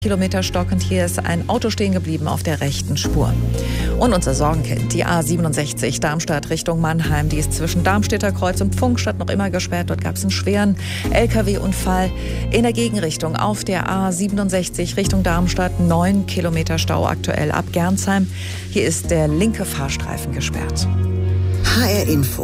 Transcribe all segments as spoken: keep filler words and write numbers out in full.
Kilometer Stock und hier ist ein Auto stehen geblieben auf der rechten Spur. Und unser Sorgenkind, die A siebenundsechzig Darmstadt Richtung Mannheim, die ist zwischen Darmstädter Kreuz und Pfungstadt noch immer gesperrt. Dort gab es einen schweren L K W-Unfall. In der Gegenrichtung auf der A siebenundsechzig Richtung Darmstadt neun Kilometer Stau aktuell ab Gernsheim. Hier ist der linke Fahrstreifen gesperrt. H R Info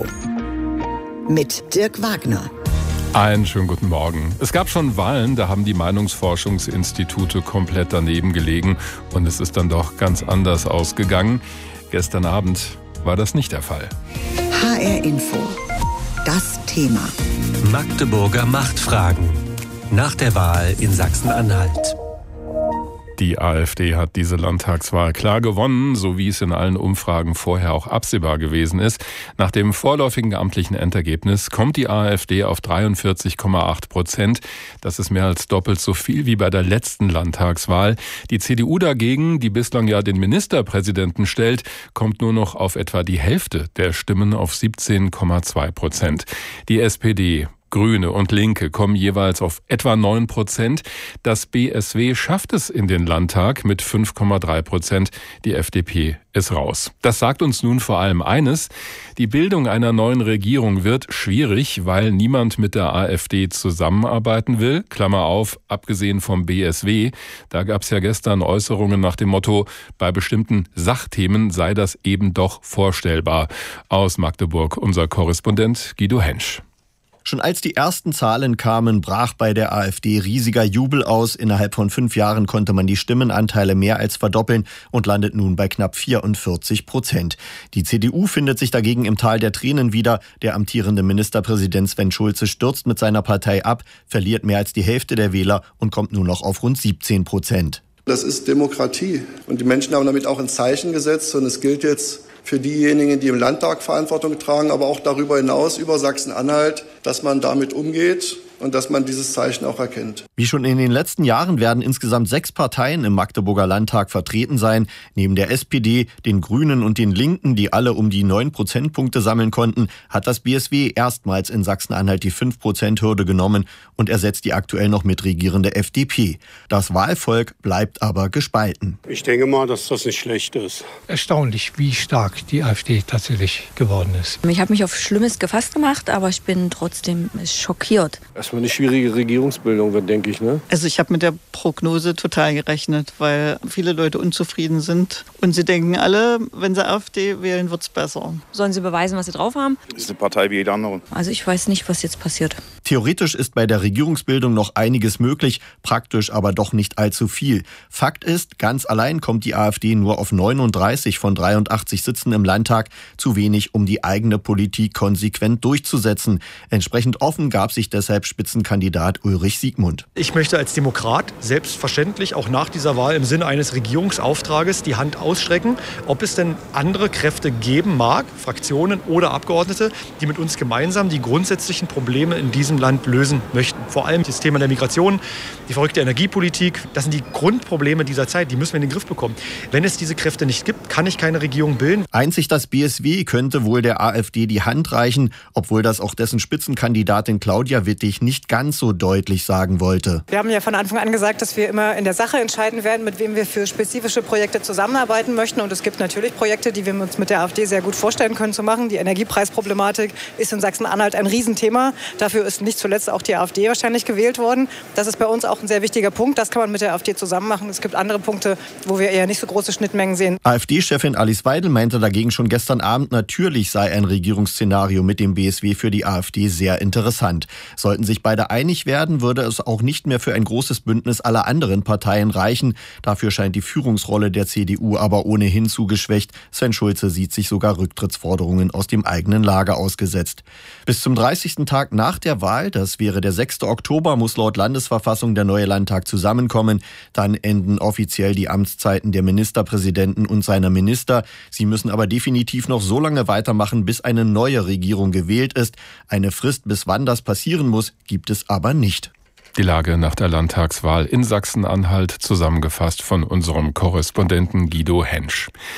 mit Dirk Wagner. Einen schönen guten Morgen. Es gab schon Wahlen, da haben die Meinungsforschungsinstitute komplett daneben gelegen und es ist dann doch ganz anders ausgegangen. Gestern Abend war das nicht der Fall. H R Info. Das Thema. Magdeburger Machtfragen. Nach der Wahl in Sachsen-Anhalt. Die AfD hat diese Landtagswahl klar gewonnen, so wie es in allen Umfragen vorher auch absehbar gewesen ist. Nach dem vorläufigen amtlichen Endergebnis kommt die AfD auf dreiundvierzig Komma acht Prozent. Das ist mehr als doppelt so viel wie bei der letzten Landtagswahl. Die C D U dagegen, die bislang ja den Ministerpräsidenten stellt, kommt nur noch auf etwa die Hälfte der Stimmen auf siebzehn Komma zwei Prozent. Die S P D, Grüne und Linke kommen jeweils auf etwa neun Prozent. Das B S W schafft es in den Landtag mit fünf Komma drei Prozent. Die F D P ist raus. Das sagt uns nun vor allem eines: Die Bildung einer neuen Regierung wird schwierig, weil niemand mit der AfD zusammenarbeiten will. Klammer auf, abgesehen vom B S W. Da gab es ja gestern Äußerungen nach dem Motto, bei bestimmten Sachthemen sei das eben doch vorstellbar. Aus Magdeburg unser Korrespondent Guido Hensch. Schon als die ersten Zahlen kamen, brach bei der AfD riesiger Jubel aus. Innerhalb von fünf Jahren konnte man die Stimmenanteile mehr als verdoppeln und landet nun bei knapp vierundvierzig Prozent. Die C D U findet sich dagegen im Tal der Tränen wieder. Der amtierende Ministerpräsident Sven Schulze stürzt mit seiner Partei ab, verliert mehr als die Hälfte der Wähler und kommt nur noch auf rund siebzehn Prozent. Das ist Demokratie und die Menschen haben damit auch ein Zeichen gesetzt und es gilt jetzt für diejenigen, die im Landtag Verantwortung tragen, aber auch darüber hinaus über Sachsen-Anhalt, dass man damit umgeht und dass man dieses Zeichen auch erkennt. Wie schon in den letzten Jahren werden insgesamt sechs Parteien im Magdeburger Landtag vertreten sein. Neben der S P D, den Grünen und den Linken, die alle um die neun Prozentpunkte sammeln konnten, hat das B S W erstmals in Sachsen-Anhalt die fünf Prozent Hürde genommen und ersetzt die aktuell noch mitregierende F D P. Das Wahlvolk bleibt aber gespalten. Ich denke mal, dass das nicht schlecht ist. Erstaunlich, wie stark die AfD tatsächlich geworden ist. Ich habe mich auf Schlimmes gefasst gemacht, aber ich bin trotzdem schockiert. Erstmal eine schwierige Regierungsbildung wird, denke ich. Ne? Also ich habe mit der Prognose total gerechnet, weil viele Leute unzufrieden sind. Und sie denken alle, wenn sie AfD wählen, wird es besser. Sollen sie beweisen, was sie drauf haben? Das ist eine Partei wie jede andere. Also ich weiß nicht, was jetzt passiert. Theoretisch ist bei der Regierungsbildung noch einiges möglich, praktisch aber doch nicht allzu viel. Fakt ist, ganz allein kommt die AfD nur auf neununddreißig von dreiundachtzig Sitzen im Landtag, zu wenig, um die eigene Politik konsequent durchzusetzen. Entsprechend offen gab sich deshalb Spitzenkandidat Ulrich Siegmund. Ich möchte als Demokrat selbstverständlich auch nach dieser Wahl im Sinne eines Regierungsauftrages die Hand ausstrecken, ob es denn andere Kräfte geben mag, Fraktionen oder Abgeordnete, die mit uns gemeinsam die grundsätzlichen Probleme in diesem Land lösen möchten. Vor allem das Thema der Migration, die verrückte Energiepolitik, das sind die Grundprobleme dieser Zeit, die müssen wir in den Griff bekommen. Wenn es diese Kräfte nicht gibt, kann ich keine Regierung bilden. Einzig das B S W könnte wohl der AfD die Hand reichen, obwohl das auch dessen Spitzenkandidatin Claudia Wittig nicht ganz so deutlich sagen wollte. Wir haben ja von Anfang an gesagt, dass wir immer in der Sache entscheiden werden, mit wem wir für spezifische Projekte zusammenarbeiten möchten. Und es gibt natürlich Projekte, die wir uns mit der AfD sehr gut vorstellen können zu machen. Die Energiepreisproblematik ist in Sachsen-Anhalt ein Riesenthema. Dafür ist nicht zuletzt auch die AfD wahrscheinlich gewählt worden. Das ist bei uns auch ein sehr wichtiger Punkt. Das kann man mit der AfD zusammen machen. Es gibt andere Punkte, wo wir eher nicht so große Schnittmengen sehen. AfD-Chefin Alice Weidel meinte dagegen schon gestern Abend, natürlich sei ein Regierungsszenario mit dem B S W für die AfD sehr interessant. Sollten sich beide einig werden, würde es auch nicht mehr für ein großes Bündnis aller anderen Parteien reichen. Dafür scheint die Führungsrolle der C D U aber ohnehin zu geschwächt. Sven Schulze sieht sich sogar Rücktrittsforderungen aus dem eigenen Lager ausgesetzt. Bis zum dreißigsten Tag nach der Wahl, das wäre der sechste Oktober, muss laut Landesverfassung der neue Landtag zusammenkommen. Dann enden offiziell die Amtszeiten der Ministerpräsidenten und seiner Minister. Sie müssen aber definitiv noch so lange weitermachen, bis eine neue Regierung gewählt ist. Eine Frist, bis wann das passieren muss, gibt es aber nicht. Die Lage nach der Landtagswahl in Sachsen-Anhalt zusammengefasst von unserem Korrespondenten Guido Hensch.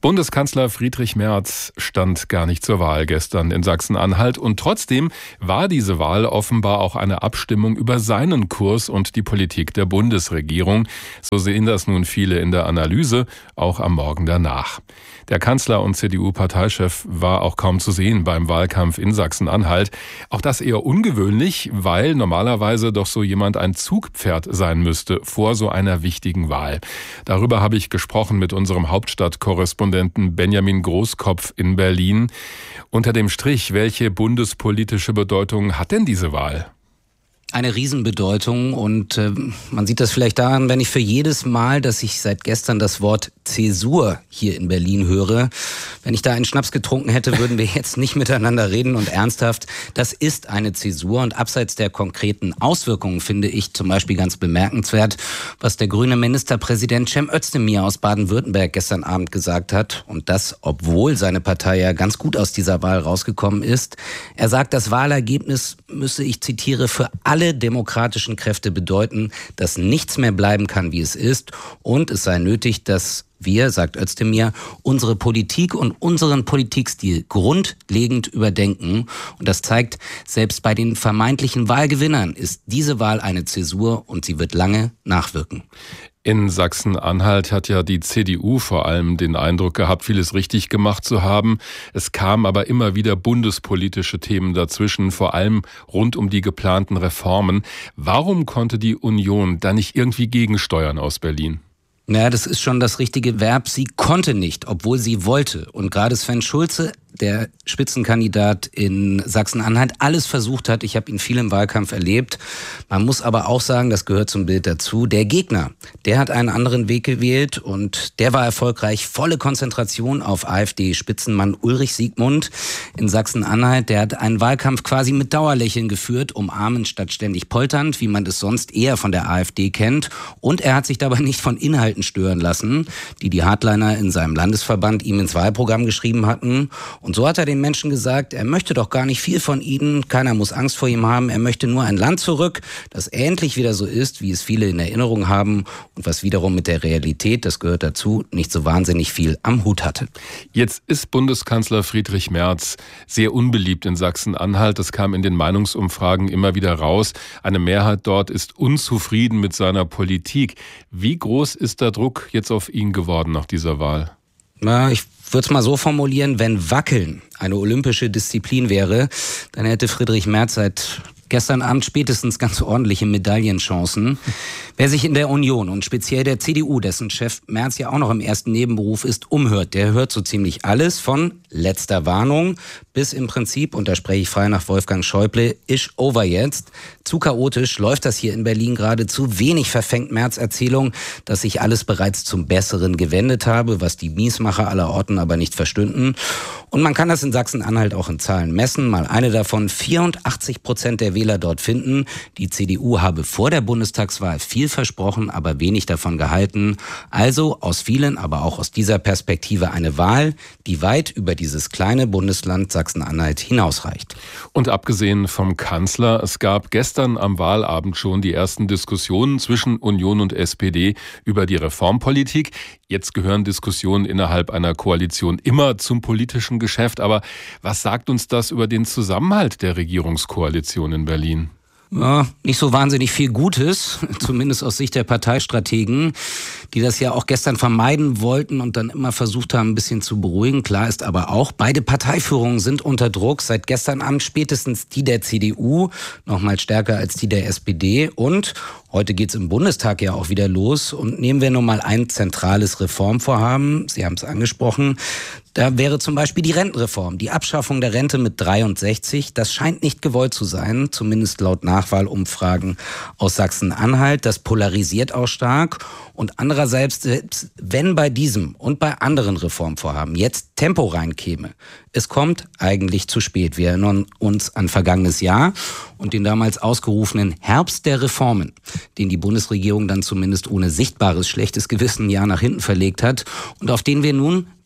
Bundeskanzler Friedrich Merz stand gar nicht zur Wahl gestern in Sachsen-Anhalt und trotzdem war diese Wahl offenbar auch eine Abstimmung über seinen Kurs und die Politik der Bundesregierung. So sehen das nun viele in der Analyse, auch am Morgen danach. Der Kanzler und C D U-Parteichef war auch kaum zu sehen beim Wahlkampf in Sachsen-Anhalt. Auch das eher ungewöhnlich, weil normalerweise doch so jemand ein Zugpferd sein müsste vor so einer wichtigen Wahl. Darüber habe ich gesprochen mit unserem Hauptstadtkorrespondenten Benjamin Großkopf in Berlin. Unter dem Strich, welche bundespolitische Bedeutung hat denn diese Wahl? Eine Riesenbedeutung und äh, man sieht das vielleicht daran, wenn ich für jedes Mal, dass ich seit gestern das Wort Zäsur hier in Berlin höre, wenn ich da einen Schnaps getrunken hätte, würden wir jetzt nicht miteinander reden und ernsthaft. Das ist eine Zäsur und abseits der konkreten Auswirkungen finde ich zum Beispiel ganz bemerkenswert, was der grüne Ministerpräsident Cem Özdemir aus Baden-Württemberg gestern Abend gesagt hat und das, obwohl seine Partei ja ganz gut aus dieser Wahl rausgekommen ist. Er sagt, das Wahlergebnis müsse, ich zitiere, für alle Alle demokratischen Kräfte bedeuten, dass nichts mehr bleiben kann, wie es ist. Und es sei nötig, dass wir, sagt Özdemir, unsere Politik und unseren Politikstil grundlegend überdenken. Und das zeigt, selbst bei den vermeintlichen Wahlgewinnern ist diese Wahl eine Zäsur und sie wird lange nachwirken. In Sachsen-Anhalt hat ja die C D U vor allem den Eindruck gehabt, vieles richtig gemacht zu haben. Es kamen aber immer wieder bundespolitische Themen dazwischen, vor allem rund um die geplanten Reformen. Warum konnte die Union da nicht irgendwie gegensteuern aus Berlin? Ja, das ist schon das richtige Verb. Sie konnte nicht, obwohl sie wollte. Und gerade Sven Schulze, der Spitzenkandidat in Sachsen-Anhalt, alles versucht hat. Ich habe ihn viel im Wahlkampf erlebt. Man muss aber auch sagen, das gehört zum Bild dazu, der Gegner, der hat einen anderen Weg gewählt und der war erfolgreich. Volle Konzentration auf AfD-Spitzenmann Ulrich Siegmund in Sachsen-Anhalt. Der hat einen Wahlkampf quasi mit Dauerlächeln geführt, umarmend statt ständig polternd, wie man es sonst eher von der AfD kennt. Und er hat sich dabei nicht von Inhalten stören lassen, die die Hardliner in seinem Landesverband ihm ins Wahlprogramm geschrieben hatten. Und so hat er den Menschen gesagt, er möchte doch gar nicht viel von ihnen, keiner muss Angst vor ihm haben, er möchte nur ein Land zurück, das endlich wieder so ist, wie es viele in Erinnerung haben und was wiederum mit der Realität, das gehört dazu, nicht so wahnsinnig viel am Hut hatte. Jetzt ist Bundeskanzler Friedrich Merz sehr unbeliebt in Sachsen-Anhalt, das kam in den Meinungsumfragen immer wieder raus. Eine Mehrheit dort ist unzufrieden mit seiner Politik. Wie groß ist der Druck jetzt auf ihn geworden nach dieser Wahl? Na, ich würde es mal so formulieren, wenn Wackeln eine olympische Disziplin wäre, dann hätte Friedrich Merz seit gestern Abend spätestens ganz ordentliche Medaillenchancen. Wer sich in der Union und speziell der C D U, dessen Chef Merz ja auch noch im ersten Nebenberuf ist, umhört, der hört so ziemlich alles von letzter Warnung bis im Prinzip, und da spreche ich frei nach Wolfgang Schäuble, ist over jetzt. Zu chaotisch läuft das hier in Berlin gerade, zu wenig verfängt Merz Erzählung, dass sich alles bereits zum Besseren gewendet habe, was die Miesmacher aller Orten aber nicht verstünden. Und man kann das in Sachsen-Anhalt auch in Zahlen messen. Mal eine davon, vierundachtzig Prozent der Wähler dort finden, die C D U habe vor der Bundestagswahl viel versprochen, aber wenig davon gehalten. Also aus vielen, aber auch aus dieser Perspektive eine Wahl, die weit über dieses kleine Bundesland Sachsen-Anhalt hinausreicht. Und abgesehen vom Kanzler, es gab gestern am Wahlabend schon die ersten Diskussionen zwischen Union und S P D über die Reformpolitik. Jetzt gehören Diskussionen innerhalb einer Koalition immer zum politischen Geschäft. Aber was sagt uns das über den Zusammenhalt der Regierungskoalition in Berlin? Ja, nicht so wahnsinnig viel Gutes, zumindest aus Sicht der Parteistrategen, die das ja auch gestern vermeiden wollten und dann immer versucht haben, ein bisschen zu beruhigen. Klar ist aber auch, beide Parteiführungen sind unter Druck. Seit gestern Abend spätestens die der C D U, noch mal stärker als die der S P D. Und heute geht's im Bundestag ja auch wieder los. Und nehmen wir nun mal ein zentrales Reformvorhaben. Sie haben es angesprochen. Da wäre zum Beispiel die Rentenreform, die Abschaffung der Rente mit dreiundsechzig. Das scheint nicht gewollt zu sein, zumindest laut Nachwahlumfragen aus Sachsen-Anhalt. Das polarisiert auch stark. Und andererseits, selbst wenn bei diesem und bei anderen Reformvorhaben jetzt Tempo reinkäme, es kommt eigentlich zu spät. Wir erinnern uns an vergangenes Jahr und den damals ausgerufenen Herbst der Reformen, den die Bundesregierung dann zumindest ohne sichtbares schlechtes Gewissen ein Jahr nach hinten verlegt hat und auf den wir nun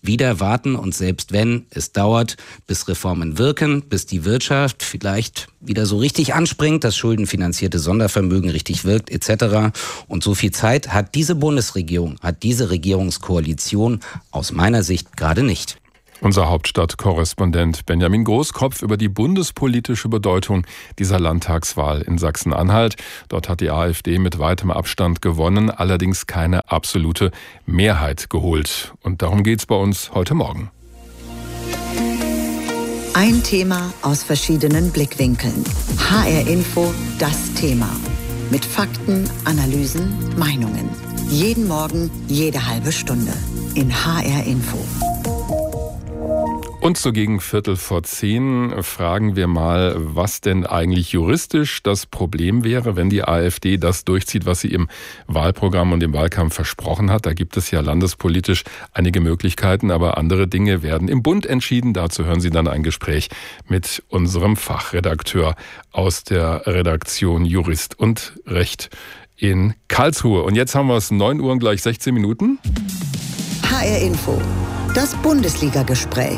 wieder warten und selbst wenn, es dauert, bis Reformen wirken, bis die Wirtschaft vielleicht wieder so richtig anspringt, das schuldenfinanzierte Sondervermögen richtig wirkt et cetera. Und so viel Zeit hat diese Bundesregierung, hat diese Regierungskoalition aus meiner Sicht gerade nicht. Unser Hauptstadtkorrespondent Benjamin Großkopf über die bundespolitische Bedeutung dieser Landtagswahl in Sachsen-Anhalt. Dort hat die AfD mit weitem Abstand gewonnen, allerdings keine absolute Mehrheit geholt. Und darum geht's bei uns heute Morgen. Ein Thema aus verschiedenen Blickwinkeln. H R Info, das Thema. Mit Fakten, Analysen, Meinungen. Jeden Morgen, jede halbe Stunde. In H R Info. Und so gegen Viertel vor zehn fragen wir mal, was denn eigentlich juristisch das Problem wäre, wenn die AfD das durchzieht, was sie im Wahlprogramm und im Wahlkampf versprochen hat. Da gibt es ja landespolitisch einige Möglichkeiten, aber andere Dinge werden im Bund entschieden. Dazu hören Sie dann ein Gespräch mit unserem Fachredakteur aus der Redaktion Jurist und Recht in Karlsruhe. Und jetzt haben wir es neun Uhr und gleich sechzehn Minuten. H R Info, das Bundesliga-Gespräch.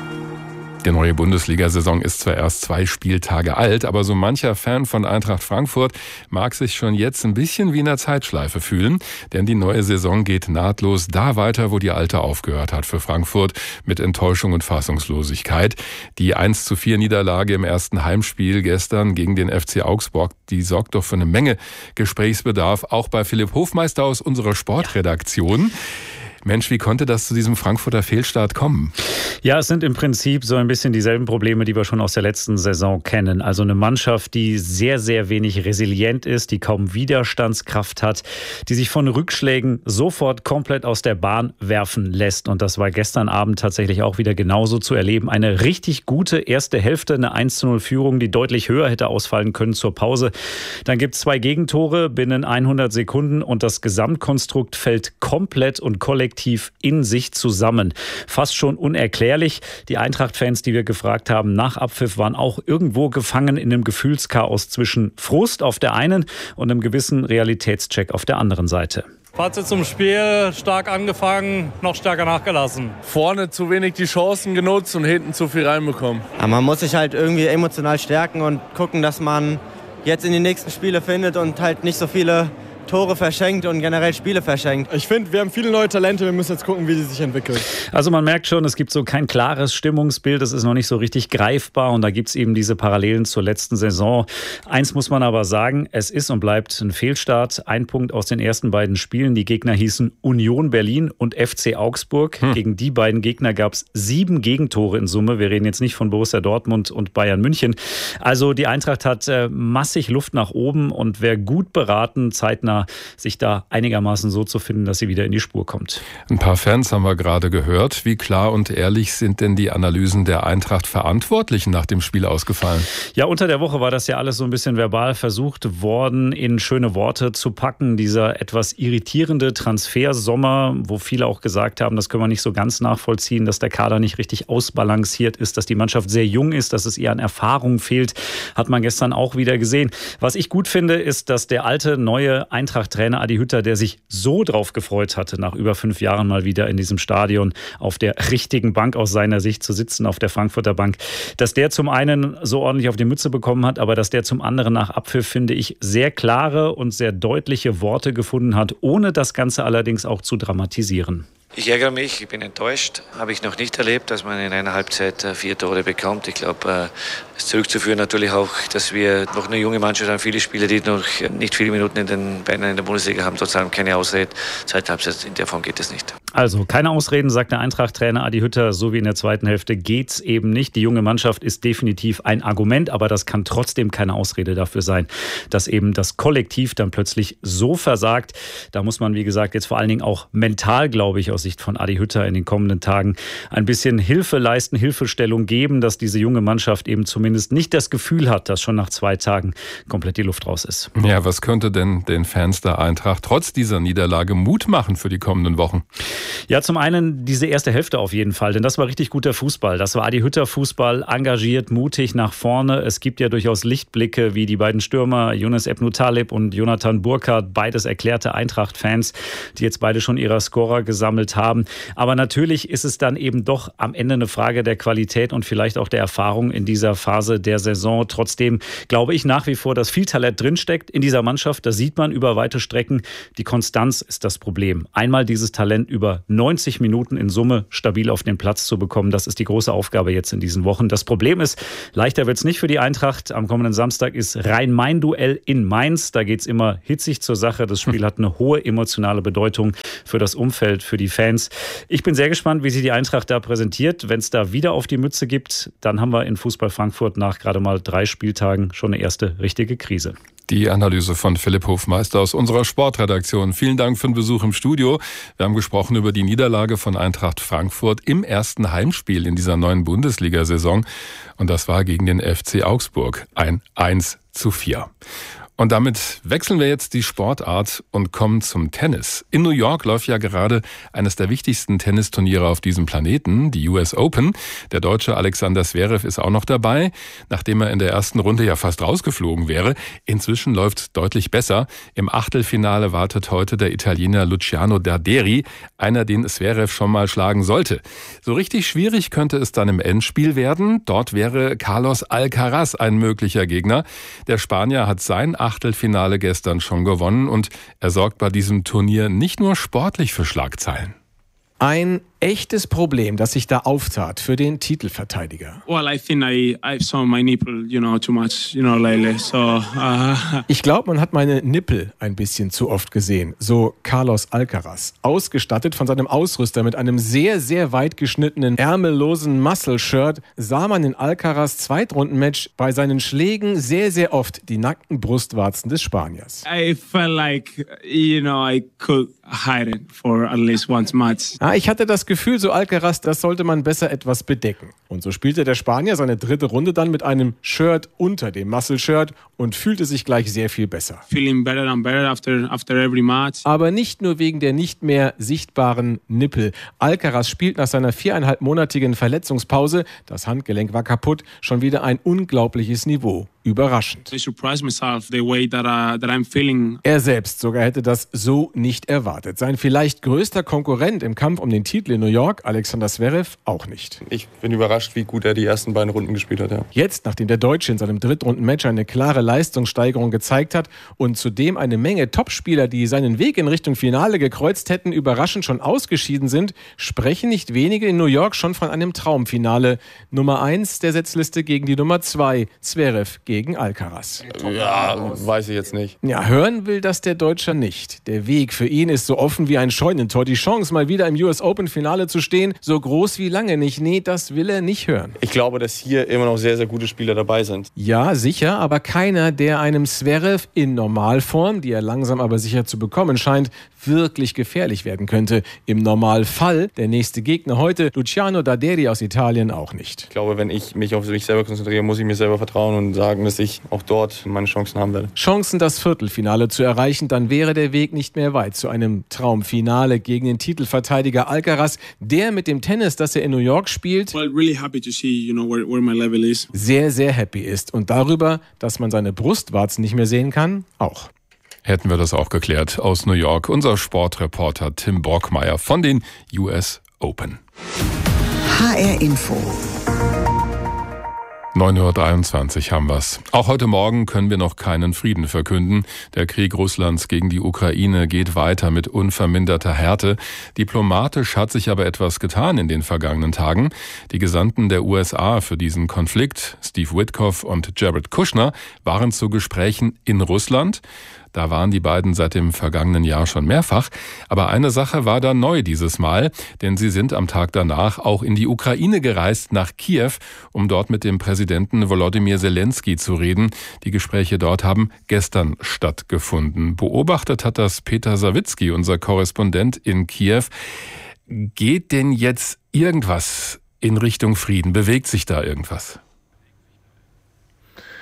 Die neue Bundesliga-Saison ist zwar erst zwei Spieltage alt, aber so mancher Fan von Eintracht Frankfurt mag sich schon jetzt ein bisschen wie in einer Zeitschleife fühlen, denn die neue Saison geht nahtlos da weiter, wo die alte aufgehört hat für Frankfurt, mit Enttäuschung und Fassungslosigkeit. Die eins zu vier Niederlage im ersten Heimspiel gestern gegen den F C Augsburg, die sorgt doch für eine Menge Gesprächsbedarf, auch bei Philipp Hofmeister aus unserer Sportredaktion. Mensch, wie konnte das zu diesem Frankfurter Fehlstart kommen? Ja, es sind im Prinzip so ein bisschen dieselben Probleme, die wir schon aus der letzten Saison kennen. Also eine Mannschaft, die sehr, sehr wenig resilient ist, die kaum Widerstandskraft hat, die sich von Rückschlägen sofort komplett aus der Bahn werfen lässt. Und das war gestern Abend tatsächlich auch wieder genauso zu erleben. Eine richtig gute erste Hälfte, eine eins zu null Führung, die deutlich höher hätte ausfallen können zur Pause. Dann gibt es zwei Gegentore binnen hundert Sekunden und das Gesamtkonstrukt fällt komplett und kollektiv in sich zusammen. Fast schon unerklärlich. Die Eintracht-Fans, die wir gefragt haben, nach Abpfiff waren auch irgendwo gefangen in einem Gefühlschaos zwischen Frust auf der einen und einem gewissen Realitätscheck auf der anderen Seite. Fazit zum Spiel, stark angefangen, noch stärker nachgelassen. Vorne zu wenig die Chancen genutzt und hinten zu viel reinbekommen. Ja, man muss sich halt irgendwie emotional stärken und gucken, dass man jetzt in die nächsten Spiele findet und halt nicht so viele Tore verschenkt und generell Spiele verschenkt. Ich finde, wir haben viele neue Talente, wir müssen jetzt gucken, wie sie sich entwickeln. Also man merkt schon, es gibt so kein klares Stimmungsbild, es ist noch nicht so richtig greifbar und da gibt es eben diese Parallelen zur letzten Saison. Eins muss man aber sagen, es ist und bleibt ein Fehlstart. Ein Punkt aus den ersten beiden Spielen. Die Gegner hießen Union Berlin und F C Augsburg. Hm. Gegen die beiden Gegner gab es sieben Gegentore in Summe. Wir reden jetzt nicht von Borussia Dortmund und Bayern München. Also die Eintracht hat äh, massig Luft nach oben und wäre gut beraten, zeitnah sich da einigermaßen so zu finden, dass sie wieder in die Spur kommt. Ein paar Fans haben wir gerade gehört. Wie klar und ehrlich sind denn die Analysen der Eintracht-Verantwortlichen nach dem Spiel ausgefallen? Ja, unter der Woche war das ja alles so ein bisschen verbal versucht worden, in schöne Worte zu packen. Dieser etwas irritierende Transfersommer, wo viele auch gesagt haben, das können wir nicht so ganz nachvollziehen, dass der Kader nicht richtig ausbalanciert ist, dass die Mannschaft sehr jung ist, dass es eher an Erfahrung fehlt, hat man gestern auch wieder gesehen. Was ich gut finde, ist, dass der alte, neue Eintracht Eintracht-Trainer Adi Hütter, der sich so drauf gefreut hatte, nach über fünf Jahren mal wieder in diesem Stadion auf der richtigen Bank aus seiner Sicht zu sitzen, auf der Frankfurter Bank, dass der zum einen so ordentlich auf die Mütze bekommen hat, aber dass der zum anderen nach Abpfiff, finde ich, sehr klare und sehr deutliche Worte gefunden hat, ohne das Ganze allerdings auch zu dramatisieren. Ich ärgere mich, ich bin enttäuscht. Habe ich noch nicht erlebt, dass man in einer Halbzeit vier Tore bekommt. Ich glaube, es ist zurückzuführen natürlich auch, dass wir noch eine junge Mannschaft haben, viele Spieler, die noch nicht viele Minuten in den Beinen in der Bundesliga haben, trotzdem keine Ausrede. Zweite Halbzeit, in der Form geht es nicht. Also keine Ausreden, sagt der Eintracht-Trainer Adi Hütter, so wie in der zweiten Hälfte geht's eben nicht. Die junge Mannschaft ist definitiv ein Argument, aber das kann trotzdem keine Ausrede dafür sein, dass eben das Kollektiv dann plötzlich so versagt. Da muss man, wie gesagt, jetzt vor allen Dingen auch mental, glaube ich, aus Sicht von Adi Hütter in den kommenden Tagen ein bisschen Hilfe leisten, Hilfestellung geben, dass diese junge Mannschaft eben zumindest nicht das Gefühl hat, dass schon nach zwei Tagen komplett die Luft raus ist. Ja, was könnte denn den Fans der Eintracht trotz dieser Niederlage Mut machen für die kommenden Wochen? Ja, zum einen diese erste Hälfte auf jeden Fall, denn das war richtig guter Fußball. Das war Adi Hütter Fußball, engagiert, mutig nach vorne. Es gibt ja durchaus Lichtblicke, wie die beiden Stürmer Younes Ebnou Taleb und Jonathan Burkhardt, beides erklärte Eintracht-Fans, die jetzt beide schon ihre Scorer gesammelt haben. Aber natürlich ist es dann eben doch am Ende eine Frage der Qualität und vielleicht auch der Erfahrung in dieser Phase der Saison. Trotzdem glaube ich nach wie vor, dass viel Talent drinsteckt in dieser Mannschaft. Das sieht man über weite Strecken. Die Konstanz ist das Problem. Einmal dieses Talent über neunzig Minuten in Summe stabil auf den Platz zu bekommen, das ist die große Aufgabe jetzt in diesen Wochen. Das Problem ist, leichter wird es nicht für die Eintracht. Am kommenden Samstag ist Rhein-Main-Duell in Mainz. Da geht es immer hitzig zur Sache. Das Spiel hat eine hohe emotionale Bedeutung für das Umfeld, für die Fans. Ich bin sehr gespannt, wie sich die Eintracht da präsentiert. Wenn es da wieder auf die Mütze gibt, dann haben wir in Fußball Frankfurt nach gerade mal drei Spieltagen schon eine erste richtige Krise. Die Analyse von Philipp Hofmeister aus unserer Sportredaktion. Vielen Dank für den Besuch im Studio. Wir haben gesprochen über die Niederlage von Eintracht Frankfurt im ersten Heimspiel in dieser neuen Bundesliga-Saison. Und das war gegen den F C Augsburg. Ein eins zu vier. Und damit wechseln wir jetzt die Sportart und kommen zum Tennis. In New York läuft ja gerade eines der wichtigsten Tennisturniere auf diesem Planeten, die U S Open. Der Deutsche Alexander Zverev ist auch noch dabei, nachdem er in der ersten Runde ja fast rausgeflogen wäre. Inzwischen läuft es deutlich besser. Im Achtelfinale wartet heute der Italiener Luciano Darderi, einer, den Zverev schon mal schlagen sollte. So richtig schwierig könnte es dann im Endspiel werden. Dort wäre Carlos Alcaraz ein möglicher Gegner. Der Spanier hat sein Achtelfinale gestern schon gewonnen und er sorgt bei diesem Turnier nicht nur sportlich für Schlagzeilen. Ein echtes Problem, das sich da auftat für den Titelverteidiger. Well, I think I I saw my nipple, you know, too much, you know, lately. So, uh... Ich glaube, man hat meine Nippel ein bisschen zu oft gesehen, so Carlos Alcaraz. Ausgestattet von seinem Ausrüster mit einem sehr, sehr weit geschnittenen, ärmellosen Muscle-Shirt, sah man in Alcaraz Zweitrundenmatch bei seinen Schlägen sehr, sehr oft die nackten Brustwarzen des Spaniers. I felt like, you know, I could hide it for at least one match. Ja, ich hatte das Gefühl, so Alcaraz, das sollte man besser etwas bedecken. Und so spielte der Spanier seine dritte Runde dann mit einem Shirt unter dem Muscle-Shirt und fühlte sich gleich sehr viel besser. Feeling better and better after, after every match. Aber nicht nur wegen der nicht mehr sichtbaren Nippel. Alcaraz spielt nach seiner viereinhalbmonatigen Verletzungspause, das Handgelenk war kaputt, schon wieder ein unglaubliches Niveau. Überraschend. I surprised myself the way that, uh, that I'm feeling. Er selbst sogar hätte das so nicht erwartet. Sein vielleicht größter Konkurrent im Kampf um den Titel in New York, Alexander Zverev, auch nicht. Ich bin überrascht, wie gut er die ersten beiden Runden gespielt hat. Ja. Jetzt, nachdem der Deutsche in seinem Drittrunden-Match eine klare Leistungssteigerung gezeigt hat und zudem eine Menge Topspieler, die seinen Weg in Richtung Finale gekreuzt hätten, überraschend schon ausgeschieden sind, sprechen nicht wenige in New York schon von einem Traumfinale. Nummer eins der Setzliste gegen die Nummer zwei, Zverev gegen gegen Alcaraz. Ja, weiß ich jetzt nicht. Ja, hören will das der Deutsche nicht. Der Weg für ihn ist so offen wie ein Scheunentor. Die Chance, mal wieder im U S Open-Finale zu stehen, so groß wie lange nicht. Nee, das will er nicht hören. Ich glaube, dass hier immer noch sehr, sehr gute Spieler dabei sind. Ja, sicher, aber keiner, der einem Zverev in Normalform, die er langsam aber sicher zu bekommen scheint, wirklich gefährlich werden könnte. Im Normalfall der nächste Gegner heute, Luciano Darderi aus Italien, auch nicht. Ich glaube, wenn ich mich auf mich selber konzentriere, muss ich mir selber vertrauen und sagen, dass ich auch dort meine Chancen haben werde. Chancen, das Viertelfinale zu erreichen, dann wäre der Weg nicht mehr weit zu einem Traumfinale gegen den Titelverteidiger Alcaraz, der mit dem Tennis, das er in New York spielt, well, really happy to see, you know, where, where my level is. sehr, sehr happy ist. Und darüber, dass man seine Brustwarzen nicht mehr sehen kann, auch. Hätten wir das auch geklärt aus New York. Unser Sportreporter Tim Brockmeier von den U S Open. H R Info. neun Uhr dreiundzwanzig haben wir's. Auch heute Morgen können wir noch keinen Frieden verkünden. Der Krieg Russlands gegen die Ukraine geht weiter mit unverminderter Härte. Diplomatisch hat sich aber etwas getan in den vergangenen Tagen. Die Gesandten der U S A für diesen Konflikt, Steve Witkoff und Jared Kushner, waren zu Gesprächen in Russland. Da waren die beiden seit dem vergangenen Jahr schon mehrfach. Aber eine Sache war da neu dieses Mal, denn sie sind am Tag danach auch in die Ukraine gereist, nach Kiew, um dort mit dem Präsidenten Volodymyr Zelensky zu reden. Die Gespräche dort haben gestern stattgefunden. Beobachtet hat das Peter Sawicki, unser Korrespondent in Kiew. Geht denn jetzt irgendwas in Richtung Frieden? Bewegt sich da irgendwas?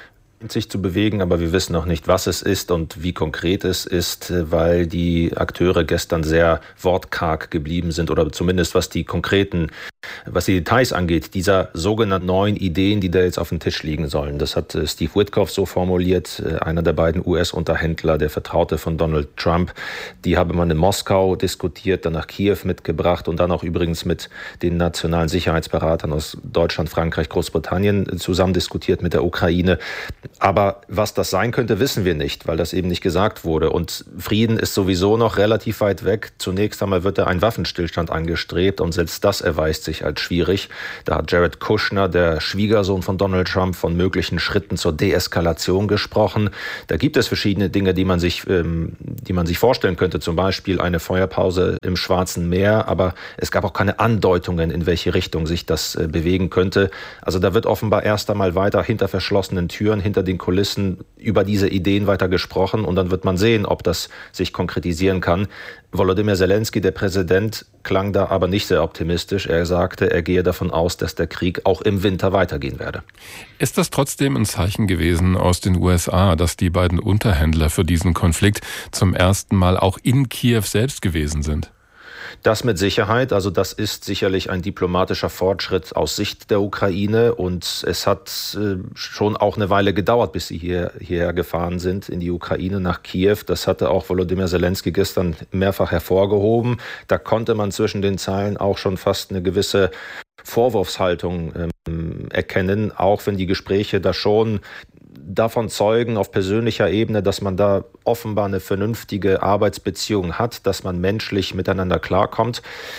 sich zu bewegen, aber wir wissen noch nicht, was es ist und wie konkret es ist, weil die Akteure gestern sehr wortkarg geblieben sind oder zumindest was die konkreten, was die Details angeht, dieser sogenannten neuen Ideen, die da jetzt auf dem Tisch liegen sollen. Das hat Steve Witkoff so formuliert, einer der beiden U S-Unterhändler, der Vertraute von Donald Trump. Die habe man in Moskau diskutiert, dann nach Kiew mitgebracht und dann auch übrigens mit den nationalen Sicherheitsberatern aus Deutschland, Frankreich, Großbritannien zusammen diskutiert mit der Ukraine. Aber was das sein könnte, wissen wir nicht, weil das eben nicht gesagt wurde. Und Frieden ist sowieso noch relativ weit weg. Zunächst einmal wird da ein Waffenstillstand angestrebt und selbst das erweist sich als schwierig. Da hat Jared Kushner, der Schwiegersohn von Donald Trump, von möglichen Schritten zur Deeskalation gesprochen. Da gibt es verschiedene Dinge, die man sich, ähm, die man sich vorstellen könnte. Zum Beispiel eine Feuerpause im Schwarzen Meer. Aber es gab auch keine Andeutungen, in welche Richtung sich das äh, bewegen könnte. Also da wird offenbar erst einmal weiter hinter verschlossenen Türen, hinter den Kulissen über diese Ideen weiter gesprochen und dann wird man sehen, ob das sich konkretisieren kann. Volodymyr Zelensky, der Präsident, klang da aber nicht sehr optimistisch. Er sagte, er gehe davon aus, dass der Krieg auch im Winter weitergehen werde. Ist das trotzdem ein Zeichen gewesen aus den U S A, dass die beiden Unterhändler für diesen Konflikt zum ersten Mal auch in Kiew selbst gewesen sind? Das mit Sicherheit, also das ist sicherlich ein diplomatischer Fortschritt aus Sicht der Ukraine und es hat äh, schon auch eine Weile gedauert, bis sie hier, hierher gefahren sind in die Ukraine nach Kiew. Das hatte auch Volodymyr Zelensky gestern mehrfach hervorgehoben. Da konnte man zwischen den Zeilen auch schon fast eine gewisse Vorwurfshaltung ähm, erkennen, auch wenn die Gespräche da schon davon zeugen auf persönlicher Ebene, dass man da offenbar eine vernünftige Arbeitsbeziehung hat, dass man menschlich miteinander klarkommt.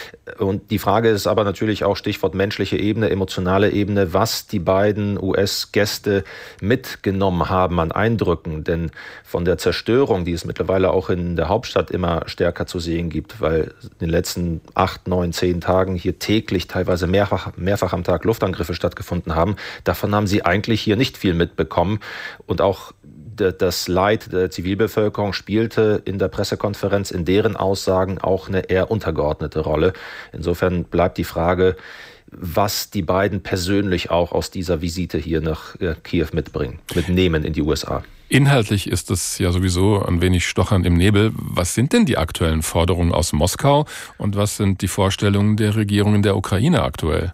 Und die Frage ist aber natürlich auch Stichwort menschliche Ebene, emotionale Ebene, was die beiden U S-Gäste mitgenommen haben an Eindrücken. Denn von der Zerstörung, die es mittlerweile auch in der Hauptstadt immer stärker zu sehen gibt, weil in den letzten acht, neun, zehn Tagen hier täglich teilweise mehrfach, mehrfach am Tag Luftangriffe stattgefunden haben, davon haben sie eigentlich hier nicht viel mitbekommen. Und auch das Leid der Zivilbevölkerung spielte in der Pressekonferenz in deren Aussagen auch eine eher untergeordnete Rolle. Insofern bleibt die Frage, was die beiden persönlich auch aus dieser Visite hier nach Kiew mitbringen, mitnehmen in die U S A. Inhaltlich ist es ja sowieso ein wenig stochern im Nebel. Was sind denn die aktuellen Forderungen aus Moskau und was sind die Vorstellungen der Regierung in der Ukraine aktuell?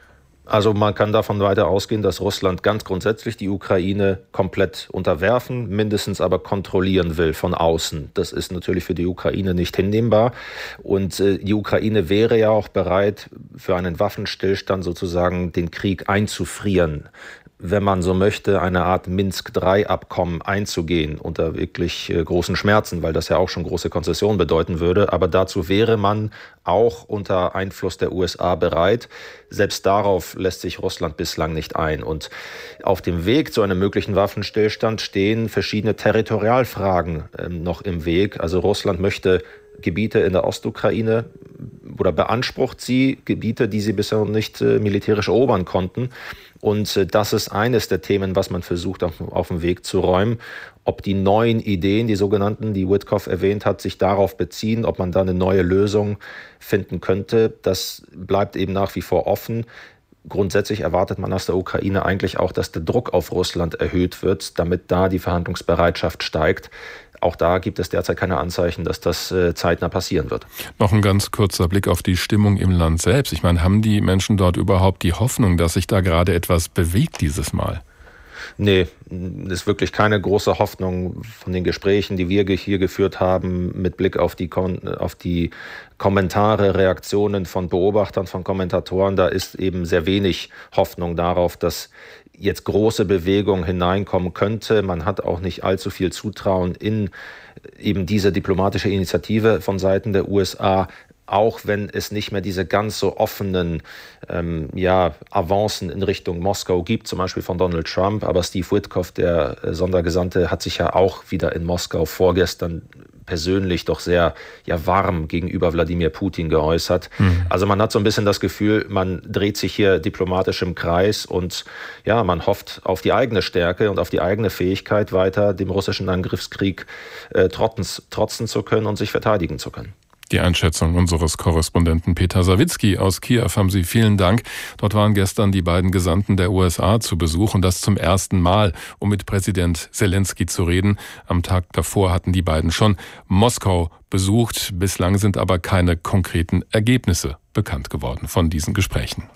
Also man kann davon weiter ausgehen, dass Russland ganz grundsätzlich die Ukraine komplett unterwerfen, mindestens aber kontrollieren will von außen. Das ist natürlich für die Ukraine nicht hinnehmbar. Und äh, die Ukraine wäre ja auch bereit, für einen Waffenstillstand sozusagen den Krieg einzufrieren, wenn man so möchte, eine Art Minsk drei Abkommen einzugehen unter wirklich äh, großen Schmerzen, weil das ja auch schon große Konzessionen bedeuten würde. Aber dazu wäre man auch unter Einfluss der U S A bereit. Selbst darauf lässt sich Russland bislang nicht ein. Und auf dem Weg zu einem möglichen Waffenstillstand stehen verschiedene Territorialfragen äh, noch im Weg. Also Russland möchte Gebiete in der Ostukraine oder beansprucht sie Gebiete, die sie bisher noch nicht äh, militärisch erobern konnten. Und äh, das ist eines der Themen, was man versucht auf, auf den Weg zu räumen. Ob die neuen Ideen, die sogenannten, die Witkoff erwähnt hat, sich darauf beziehen, ob man da eine neue Lösung finden könnte, das bleibt eben nach wie vor offen. Grundsätzlich erwartet man aus der Ukraine eigentlich auch, dass der Druck auf Russland erhöht wird, damit da die Verhandlungsbereitschaft steigt. Auch da gibt es derzeit keine Anzeichen, dass das äh, zeitnah passieren wird. Noch ein ganz kurzer Blick auf die Stimmung im Land selbst. Ich meine, haben die Menschen dort überhaupt die Hoffnung, dass sich da gerade etwas bewegt dieses Mal? Nee, das ist wirklich keine große Hoffnung von den Gesprächen, die wir hier geführt haben, mit Blick auf die, auf die Kommentare, Reaktionen von Beobachtern, von Kommentatoren. Da ist eben sehr wenig Hoffnung darauf, dass jetzt große Bewegung hineinkommen könnte. Man hat auch nicht allzu viel Zutrauen in eben diese diplomatische Initiative von Seiten der U S A, auch wenn es nicht mehr diese ganz so offenen ähm, ja, Avancen in Richtung Moskau gibt, zum Beispiel von Donald Trump. Aber Steve Witkoff, der äh, Sondergesandte, hat sich ja auch wieder in Moskau vorgestern persönlich doch sehr ja, warm gegenüber Wladimir Putin geäußert. Mhm. Also man hat so ein bisschen das Gefühl, man dreht sich hier diplomatisch im Kreis und ja, man hofft auf die eigene Stärke und auf die eigene Fähigkeit, weiter dem russischen Angriffskrieg äh, trotzen, trotzen zu können und sich verteidigen zu können. Die Einschätzung unseres Korrespondenten Peter Sawicki aus Kiew haben Sie vielen Dank. Dort waren gestern die beiden Gesandten der U S A zu Besuch und das zum ersten Mal, um mit Präsident Zelensky zu reden. Am Tag davor hatten die beiden schon Moskau besucht. Bislang sind aber keine konkreten Ergebnisse bekannt geworden von diesen Gesprächen.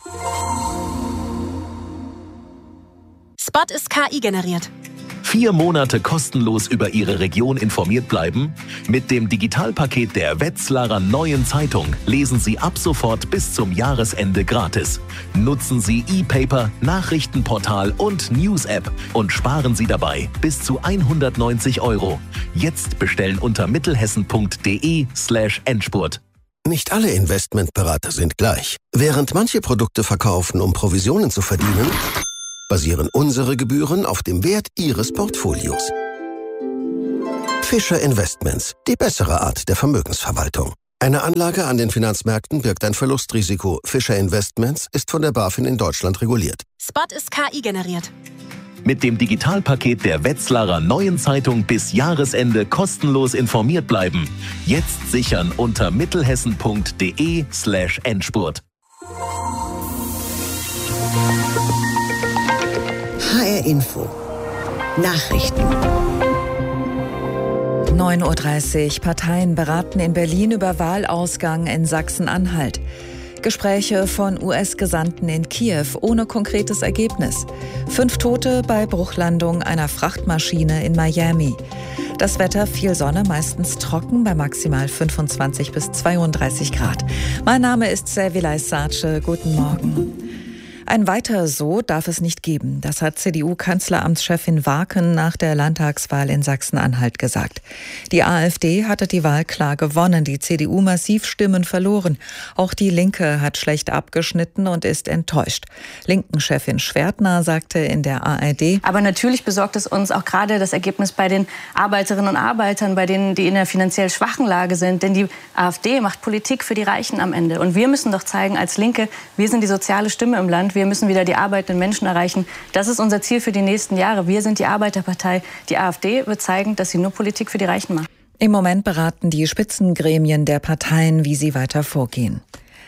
Spot ist K I generiert. Vier Monate kostenlos über Ihre Region informiert bleiben? Mit dem Digitalpaket der Wetzlarer Neuen Zeitung lesen Sie ab sofort bis zum Jahresende gratis. Nutzen Sie E-Paper, Nachrichtenportal und News-App und sparen Sie dabei bis zu hundertneunzig Euro. Jetzt bestellen unter mittelhessen.de slash Endspurt. Nicht alle Investmentberater sind gleich. Während manche Produkte verkaufen, um Provisionen zu verdienen, basieren unsere Gebühren auf dem Wert Ihres Portfolios. Fischer Investments, die bessere Art der Vermögensverwaltung. Eine Anlage an den Finanzmärkten birgt ein Verlustrisiko. Fischer Investments ist von der BaFin in Deutschland reguliert. Spot ist K I generiert. Mit dem Digitalpaket der Wetzlarer Neuen Zeitung bis Jahresende kostenlos informiert bleiben. Jetzt sichern unter mittelhessen.de slash Endspurt. H R Info. Nachrichten. neun Uhr dreißig. Parteien beraten in Berlin über Wahlausgang in Sachsen-Anhalt. Gespräche von U S-Gesandten in Kiew ohne konkretes Ergebnis. Fünf Tote bei Bruchlandung einer Frachtmaschine in Miami. Das Wetter, viel Sonne, meistens trocken bei maximal fünfundzwanzig bis zweiunddreißig Grad. Mein Name ist Servilay Sace. Guten Morgen. Ein Weiter so darf es nicht geben. Das hat C D U-Kanzleramtschefin Warken nach der Landtagswahl in Sachsen-Anhalt gesagt. Die AfD hatte die Wahl klar gewonnen, die C D U massiv Stimmen verloren. Auch die Linke hat schlecht abgeschnitten und ist enttäuscht. Linken-Chefin Schwertner sagte in der A R D: Aber natürlich besorgt es uns auch gerade das Ergebnis bei den Arbeiterinnen und Arbeitern, bei denen, die in einer finanziell schwachen Lage sind. Denn die AfD macht Politik für die Reichen am Ende. Und wir müssen doch zeigen als Linke, wir sind die soziale Stimme im Land. Wir müssen wieder die arbeitenden Menschen erreichen. Das ist unser Ziel für die nächsten Jahre. Wir sind die Arbeiterpartei. Die AfD wird zeigen, dass sie nur Politik für die Reichen macht. Im Moment beraten die Spitzengremien der Parteien, wie sie weiter vorgehen.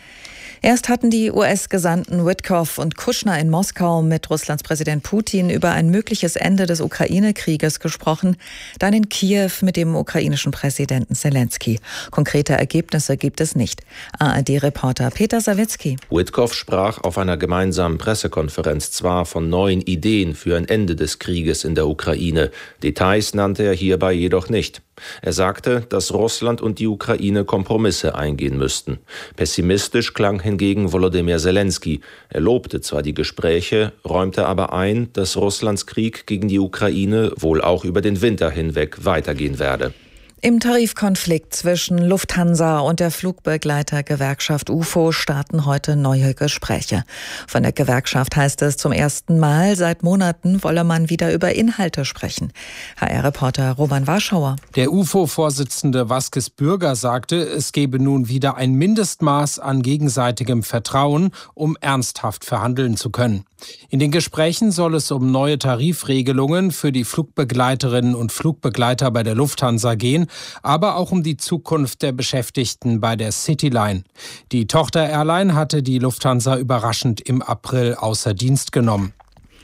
Erst hatten die U S-Gesandten Witkoff und Kushner in Moskau mit Russlands Präsident Putin über ein mögliches Ende des Ukraine-Krieges gesprochen, dann in Kiew mit dem ukrainischen Präsidenten Zelensky. Konkrete Ergebnisse gibt es nicht. A R D-Reporter Peter Sawicki. Witkoff sprach auf einer gemeinsamen Pressekonferenz zwar von neuen Ideen für ein Ende des Krieges in der Ukraine. Details nannte er hierbei jedoch nicht. Er sagte, dass Russland und die Ukraine Kompromisse eingehen müssten. Pessimistisch klang hingegen Volodymyr Zelensky. Er lobte zwar die Gespräche, räumte aber ein, dass Russlands Krieg gegen die Ukraine wohl auch über den Winter hinweg weitergehen werde. Im Tarifkonflikt zwischen Lufthansa und der Flugbegleitergewerkschaft U F O starten heute neue Gespräche. Von der Gewerkschaft heißt es, zum ersten Mal seit Monaten wolle man wieder über Inhalte sprechen. H R-Reporter Roman Warschauer. Der U F O-Vorsitzende Vasquez Bürger sagte, es gebe nun wieder ein Mindestmaß an gegenseitigem Vertrauen, um ernsthaft verhandeln zu können. In den Gesprächen soll es um neue Tarifregelungen für die Flugbegleiterinnen und Flugbegleiter bei der Lufthansa gehen, aber auch um die Zukunft der Beschäftigten bei der Cityline. Die Tochter-Airline hatte die Lufthansa überraschend im April außer Dienst genommen.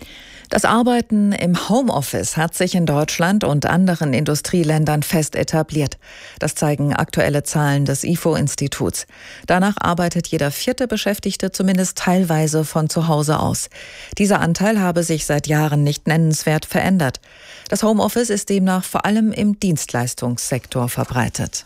Das Arbeiten im Homeoffice hat sich in Deutschland und anderen Industrieländern fest etabliert. Das zeigen aktuelle Zahlen des I F O-Instituts. Danach arbeitet jeder vierte Beschäftigte zumindest teilweise von zu Hause aus. Dieser Anteil habe sich seit Jahren nicht nennenswert verändert. Das Homeoffice ist demnach vor allem im Dienstleistungssektor verbreitet.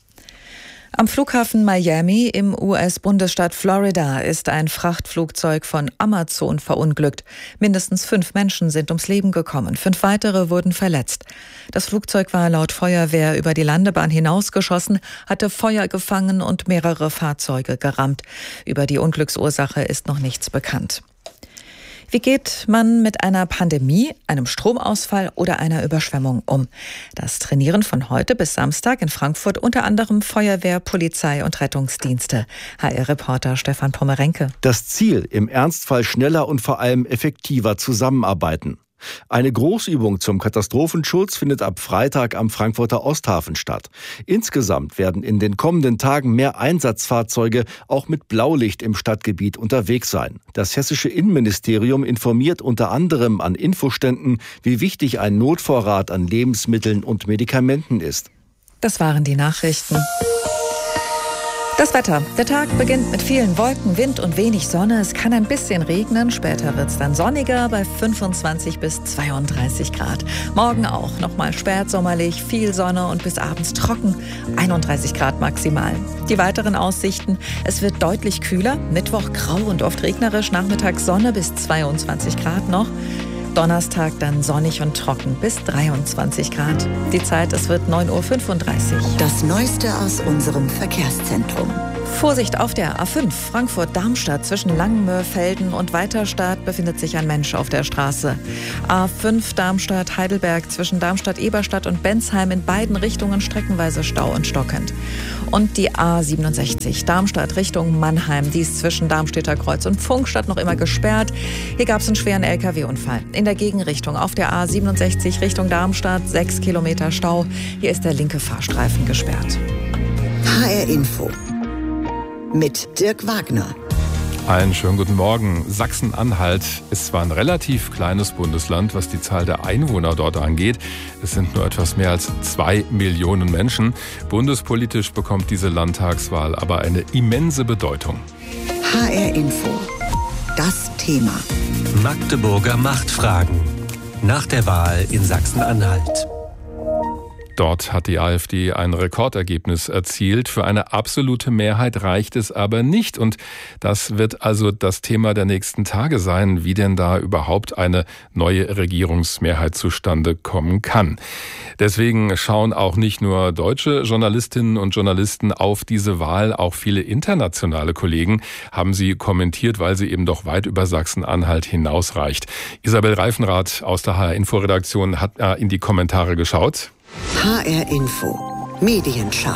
Am Flughafen Miami im U S-Bundesstaat Florida ist ein Frachtflugzeug von Amazon verunglückt. Mindestens fünf Menschen sind ums Leben gekommen. Fünf weitere wurden verletzt. Das Flugzeug war laut Feuerwehr über die Landebahn hinausgeschossen, hatte Feuer gefangen und mehrere Fahrzeuge gerammt. Über die Unglücksursache ist noch nichts bekannt. Wie geht man mit einer Pandemie, einem Stromausfall oder einer Überschwemmung um? Das trainieren von heute bis Samstag in Frankfurt unter anderem Feuerwehr, Polizei und Rettungsdienste. H R-Reporter Stefan Pommerenke. Das Ziel, im Ernstfall schneller und vor allem effektiver zusammenarbeiten. Eine Großübung zum Katastrophenschutz findet ab Freitag am Frankfurter Osthafen statt. Insgesamt werden in den kommenden Tagen mehr Einsatzfahrzeuge auch mit Blaulicht im Stadtgebiet unterwegs sein. Das hessische Innenministerium informiert unter anderem an Infoständen, wie wichtig ein Notvorrat an Lebensmitteln und Medikamenten ist. Das waren die Nachrichten. Das Wetter. Der Tag beginnt mit vielen Wolken, Wind und wenig Sonne. Es kann ein bisschen regnen. Später wird es dann sonniger bei fünfundzwanzig bis zweiunddreißig Grad. Morgen auch nochmal spätsommerlich, viel Sonne und bis abends trocken. einunddreißig Grad maximal. Die weiteren Aussichten. Es wird deutlich kühler. Mittwoch grau und oft regnerisch. Nachmittags Sonne bis zweiundzwanzig Grad noch. Donnerstag dann sonnig und trocken bis dreiundzwanzig Grad. Die Zeit, es wird neun Uhr fünfunddreißig. Das Neueste aus unserem Verkehrszentrum. Vorsicht auf der A fünf Frankfurt-Darmstadt zwischen Langenmöhrfelden und Weiterstadt befindet sich ein Mensch auf der Straße. A fünf Darmstadt-Heidelberg zwischen Darmstadt-Eberstadt und Bensheim in beiden Richtungen streckenweise Stau und stockend. Und die A siebenundsechzig Darmstadt Richtung Mannheim, die ist zwischen Darmstädter Kreuz und Pfungstadt noch immer gesperrt. Hier gab es einen schweren L K W-Unfall. In der Gegenrichtung auf der A siebenundsechzig Richtung Darmstadt sechs Kilometer Stau. Hier ist der linke Fahrstreifen gesperrt. H R Info mit Dirk Wagner. Einen schönen guten Morgen. Sachsen-Anhalt ist zwar ein relativ kleines Bundesland, was die Zahl der Einwohner dort angeht. Es sind nur etwas mehr als zwei Millionen Menschen. Bundespolitisch bekommt diese Landtagswahl aber eine immense Bedeutung. H R Info. Das Thema. Magdeburger Machtfragen. Nach der Wahl in Sachsen-Anhalt. Dort hat die AfD ein Rekordergebnis erzielt. Für eine absolute Mehrheit reicht es aber nicht. Und das wird also das Thema der nächsten Tage sein, wie denn da überhaupt eine neue Regierungsmehrheit zustande kommen kann. Deswegen schauen auch nicht nur deutsche Journalistinnen und Journalisten auf diese Wahl, auch viele internationale Kollegen haben sie kommentiert, weil sie eben doch weit über Sachsen-Anhalt hinausreicht. Isabel Reifenrath aus der H R-Info-Redaktion hat äh, in die Kommentare geschaut. H R Info. Medienschau.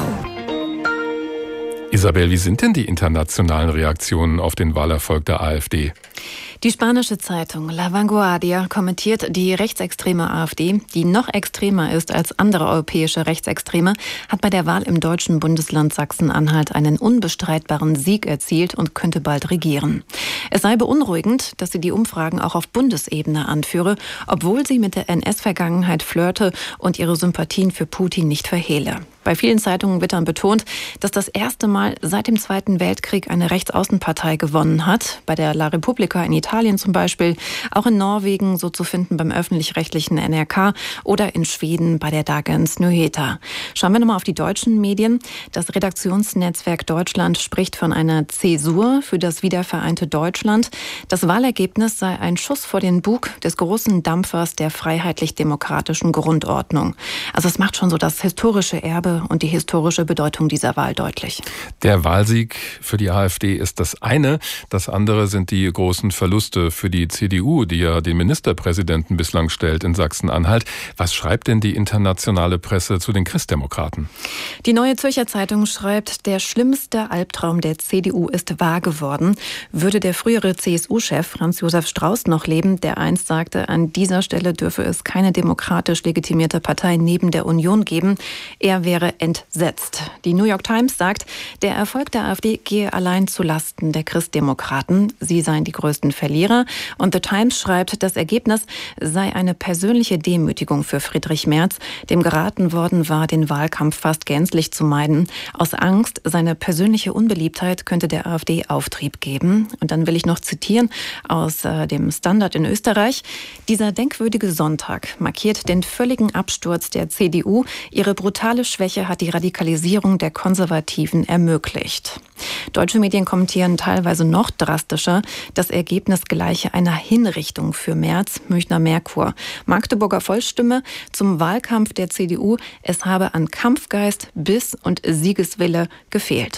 Isabel, wie sind denn die internationalen Reaktionen auf den Wahlerfolg der AfD? Die spanische Zeitung La Vanguardia kommentiert, die rechtsextreme AfD, die noch extremer ist als andere europäische Rechtsextreme, hat bei der Wahl im deutschen Bundesland Sachsen-Anhalt einen unbestreitbaren Sieg erzielt und könnte bald regieren. Es sei beunruhigend, dass sie die Umfragen auch auf Bundesebene anführe, obwohl sie mit der N S-Vergangenheit flirte und ihre Sympathien für Putin nicht verhehle. Bei vielen Zeitungen wird dann betont, dass das erste Mal seit dem Zweiten Weltkrieg eine Rechtsaußenpartei gewonnen hat. Bei der La Repubblica in Italien zum Beispiel, auch in Norwegen so zu finden beim öffentlich-rechtlichen N R K oder in Schweden bei der Dagens Nyheter. Schauen wir nochmal auf die deutschen Medien. Das Redaktionsnetzwerk Deutschland spricht von einer Zäsur für das wiedervereinte Deutschland. Das Wahlergebnis sei ein Schuss vor den Bug des großen Dampfers der freiheitlich-demokratischen Grundordnung. Also es macht schon so das historische Erbe und die historische Bedeutung dieser Wahl deutlich. Der Wahlsieg für die AfD ist das eine. Das andere sind die großen Verluste für die C D U, die ja den Ministerpräsidenten bislang stellt in Sachsen-Anhalt. Was schreibt denn die internationale Presse zu den Christdemokraten? Die Neue Zürcher Zeitung schreibt, der schlimmste Albtraum der C D U ist wahr geworden. Würde der frühere C S U-Chef Franz Josef Strauß noch leben, der einst sagte, an dieser Stelle dürfe es keine demokratisch legitimierte Partei neben der Union geben. Er wäre entsetzt. Die New York Times sagt, der Erfolg der AfD gehe allein zu Lasten der Christdemokraten. Sie seien die größten Verlierer. Und The Times schreibt, das Ergebnis sei eine persönliche Demütigung für Friedrich Merz, dem geraten worden war, den Wahlkampf fast gänzlich zu meiden. Aus Angst, seine persönliche Unbeliebtheit könnte der AfD Auftrieb geben. Und dann will ich noch zitieren aus äh, dem Standard in Österreich. Dieser denkwürdige Sonntag markiert den völligen Absturz der C D U. Ihre brutale Schwäche hat die Radikalisierung der Konservativen ermöglicht. Deutsche Medien kommentieren teilweise noch drastischer. Das Ergebnis gleiche einer Hinrichtung für Merz, Münchner Merkur. Magdeburger Volksstimme zum Wahlkampf der C D U. Es habe an Kampfgeist, Biss und Siegeswille gefehlt.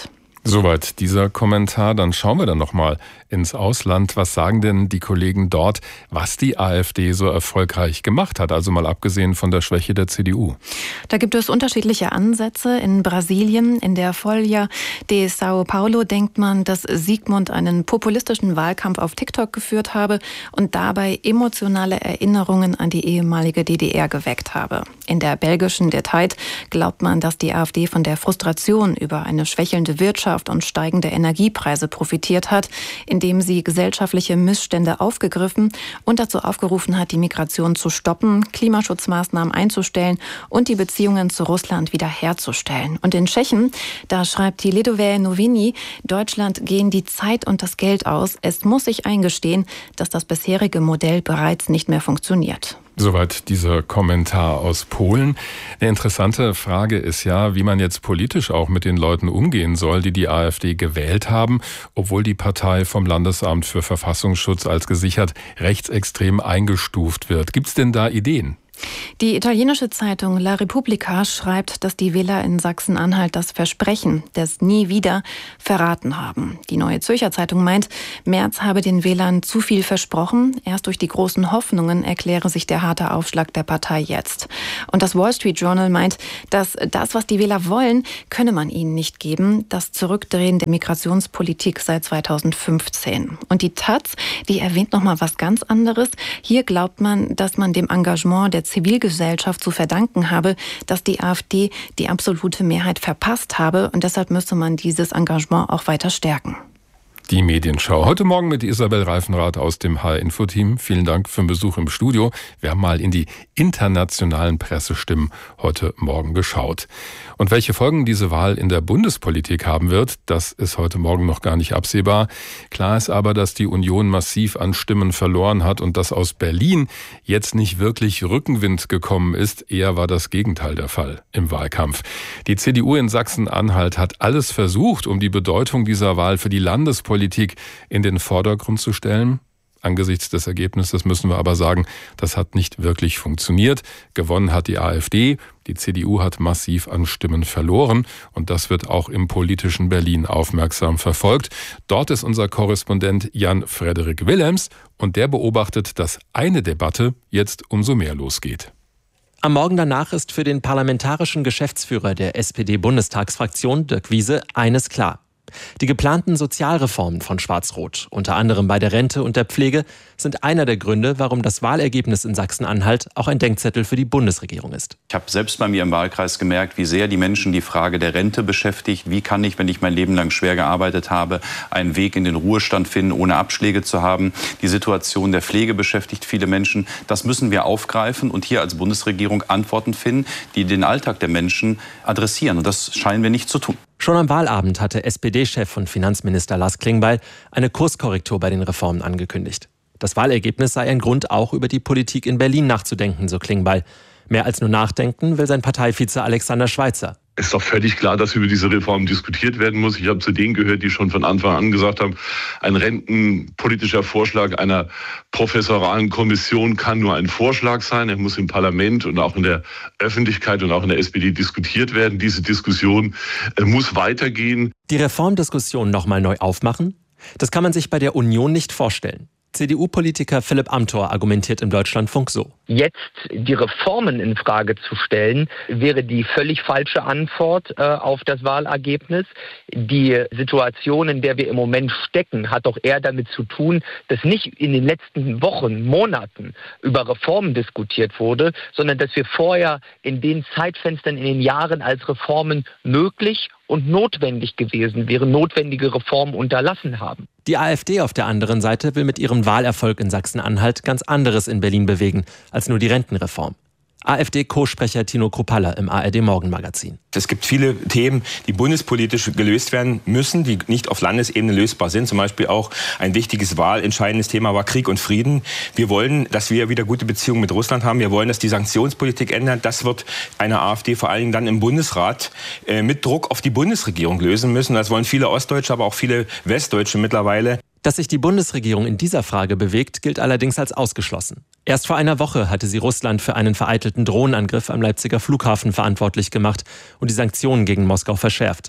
Soweit dieser Kommentar. Dann schauen wir dann nochmal ins Ausland. Was sagen denn die Kollegen dort, was die AfD so erfolgreich gemacht hat? Also mal abgesehen von der Schwäche der C D U. Da gibt es unterschiedliche Ansätze. In Brasilien, in der Folha de São Paulo, denkt man, dass Sigmund einen populistischen Wahlkampf auf TikTok geführt habe und dabei emotionale Erinnerungen an die ehemalige D D R geweckt habe. In der belgischen Der Tijd glaubt man, dass die AfD von der Frustration über eine schwächelnde Wirtschaft und steigende Energiepreise profitiert hat, indem sie gesellschaftliche Missstände aufgegriffen und dazu aufgerufen hat, die Migration zu stoppen, Klimaschutzmaßnahmen einzustellen und die Beziehungen zu Russland wiederherzustellen. Und in Tschechien, da schreibt die Lidové Noviny, Deutschland gehen die Zeit und das Geld aus. Es muss sich eingestehen, dass das bisherige Modell bereits nicht mehr funktioniert. Soweit dieser Kommentar aus Polen. Eine interessante Frage ist ja, wie man jetzt politisch auch mit den Leuten umgehen soll, die die AfD gewählt haben, obwohl die Partei vom Landesamt für Verfassungsschutz als gesichert rechtsextrem eingestuft wird. Gibt es denn da Ideen? Die italienische Zeitung La Repubblica schreibt, dass die Wähler in Sachsen-Anhalt das Versprechen des Nie wieder verraten haben. Die Neue Zürcher Zeitung meint, Merz habe den Wählern zu viel versprochen. Erst durch die großen Hoffnungen erkläre sich der harte Aufschlag der Partei jetzt. Und das Wall Street Journal meint, dass das, was die Wähler wollen, könne man ihnen nicht geben. Das Zurückdrehen der Migrationspolitik seit zweitausendfünfzehn. Und die Taz, die erwähnt noch mal was ganz anderes. Hier glaubt man, dass man dem Engagement der Zivilgesellschaft zu verdanken habe, dass die AfD die absolute Mehrheit verpasst habe und deshalb müsse man dieses Engagement auch weiter stärken. Die Medienschau. Heute Morgen mit Isabel Reifenrath aus dem H R-Info-Team. Vielen Dank für den Besuch im Studio. Wir haben mal in die internationalen Pressestimmen heute Morgen geschaut. Und welche Folgen diese Wahl in der Bundespolitik haben wird, das ist heute Morgen noch gar nicht absehbar. Klar ist aber, dass die Union massiv an Stimmen verloren hat und dass aus Berlin jetzt nicht wirklich Rückenwind gekommen ist. Eher war das Gegenteil der Fall im Wahlkampf. Die C D U in Sachsen-Anhalt hat alles versucht, um die Bedeutung dieser Wahl für die Landespolitik in den Vordergrund zu stellen. Angesichts des Ergebnisses müssen wir aber sagen, das hat nicht wirklich funktioniert. Gewonnen hat die AfD, die C D U hat massiv an Stimmen verloren und das wird auch im politischen Berlin aufmerksam verfolgt. Dort ist unser Korrespondent Jan Frederik Willems und der beobachtet, dass eine Debatte jetzt umso mehr losgeht. Am Morgen danach ist für den parlamentarischen Geschäftsführer der S P D-Bundestagsfraktion, Dirk Wiese, eines klar. Die geplanten Sozialreformen von Schwarz-Rot, unter anderem bei der Rente und der Pflege, sind einer der Gründe, warum das Wahlergebnis in Sachsen-Anhalt auch ein Denkzettel für die Bundesregierung ist. Ich habe selbst bei mir im Wahlkreis gemerkt, wie sehr die Menschen die Frage der Rente beschäftigt. Wie kann ich, wenn ich mein Leben lang schwer gearbeitet habe, einen Weg in den Ruhestand finden, ohne Abschläge zu haben? Die Situation der Pflege beschäftigt viele Menschen. Das müssen wir aufgreifen und hier als Bundesregierung Antworten finden, die den Alltag der Menschen adressieren. Und das scheinen wir nicht zu tun. Schon am Wahlabend hatte S P D-Chef und Finanzminister Lars Klingbeil eine Kurskorrektur bei den Reformen angekündigt. Das Wahlergebnis sei ein Grund, auch über die Politik in Berlin nachzudenken, so Klingbeil. Mehr als nur nachdenken will sein Parteivize Alexander Schweitzer. Es ist doch völlig klar, dass über diese Reform diskutiert werden muss. Ich habe zu denen gehört, die schon von Anfang an gesagt haben, ein rentenpolitischer Vorschlag einer professoralen Kommission kann nur ein Vorschlag sein. Er muss im Parlament und auch in der Öffentlichkeit und auch in der S P D diskutiert werden. Diese Diskussion muss weitergehen. Die Reformdiskussion nochmal neu aufmachen? Das kann man sich bei der Union nicht vorstellen. C D U-Politiker Philipp Amthor argumentiert im Deutschlandfunk so. Jetzt die Reformen in Frage zu stellen, wäre die völlig falsche Antwort äh, auf das Wahlergebnis. Die Situation, in der wir im Moment stecken, hat doch eher damit zu tun, dass nicht in den letzten Wochen, Monaten über Reformen diskutiert wurde, sondern dass wir vorher in den Zeitfenstern, in den Jahren, als Reformen möglich und notwendig gewesen wären, notwendige Reformen unterlassen haben. Die AfD auf der anderen Seite will mit ihrem Wahlerfolg in Sachsen-Anhalt ganz anderes in Berlin bewegen als nur die Rentenreform. AfD-Co-Sprecher Tino Kruppalla im A R D-Morgenmagazin. Es gibt viele Themen, die bundespolitisch gelöst werden müssen, die nicht auf Landesebene lösbar sind. Zum Beispiel auch ein wichtiges wahlentscheidendes Thema war Krieg und Frieden. Wir wollen, dass wir wieder gute Beziehungen mit Russland haben. Wir wollen, dass die Sanktionspolitik ändert. Das wird eine AfD vor allen Dingen dann im Bundesrat äh, mit Druck auf die Bundesregierung lösen müssen. Das wollen viele Ostdeutsche, aber auch viele Westdeutsche mittlerweile. Dass sich die Bundesregierung in dieser Frage bewegt, gilt allerdings als ausgeschlossen. Erst vor einer Woche hatte sie Russland für einen vereitelten Drohnenangriff am Leipziger Flughafen verantwortlich gemacht und die Sanktionen gegen Moskau verschärft.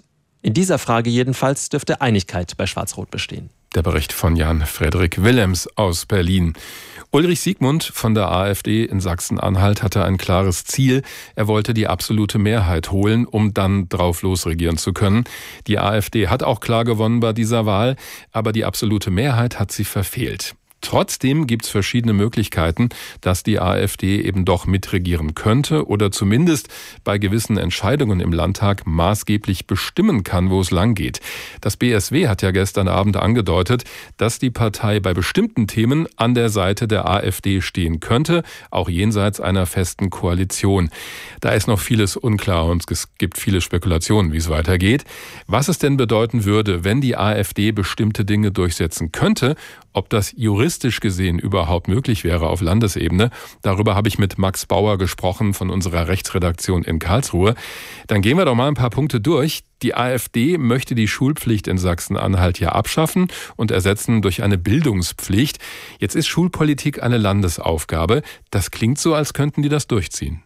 In dieser Frage jedenfalls dürfte Einigkeit bei Schwarz-Rot bestehen. Der Bericht von Jan-Frederik Willems aus Berlin. Ulrich Siegmund von der AfD in Sachsen-Anhalt hatte ein klares Ziel. Er wollte die absolute Mehrheit holen, um dann drauf losregieren zu können. Die AfD hat auch klar gewonnen bei dieser Wahl, aber die absolute Mehrheit hat sie verfehlt. Trotzdem gibt es verschiedene Möglichkeiten, dass die AfD eben doch mitregieren könnte oder zumindest bei gewissen Entscheidungen im Landtag maßgeblich bestimmen kann, wo es lang geht. Das B S W hat ja gestern Abend angedeutet, dass die Partei bei bestimmten Themen an der Seite der AfD stehen könnte, auch jenseits einer festen Koalition. Da ist noch vieles unklar und es gibt viele Spekulationen, wie es weitergeht. Was es denn bedeuten würde, wenn die AfD bestimmte Dinge durchsetzen könnte, ob das juristisch gesehen überhaupt möglich wäre auf Landesebene, darüber habe ich mit Max Bauer gesprochen von unserer Rechtsredaktion in Karlsruhe. Dann gehen wir doch mal ein paar Punkte durch. Die AfD möchte die Schulpflicht in Sachsen-Anhalt ja abschaffen und ersetzen durch eine Bildungspflicht. Jetzt ist Schulpolitik eine Landesaufgabe. Das klingt so, als könnten die das durchziehen.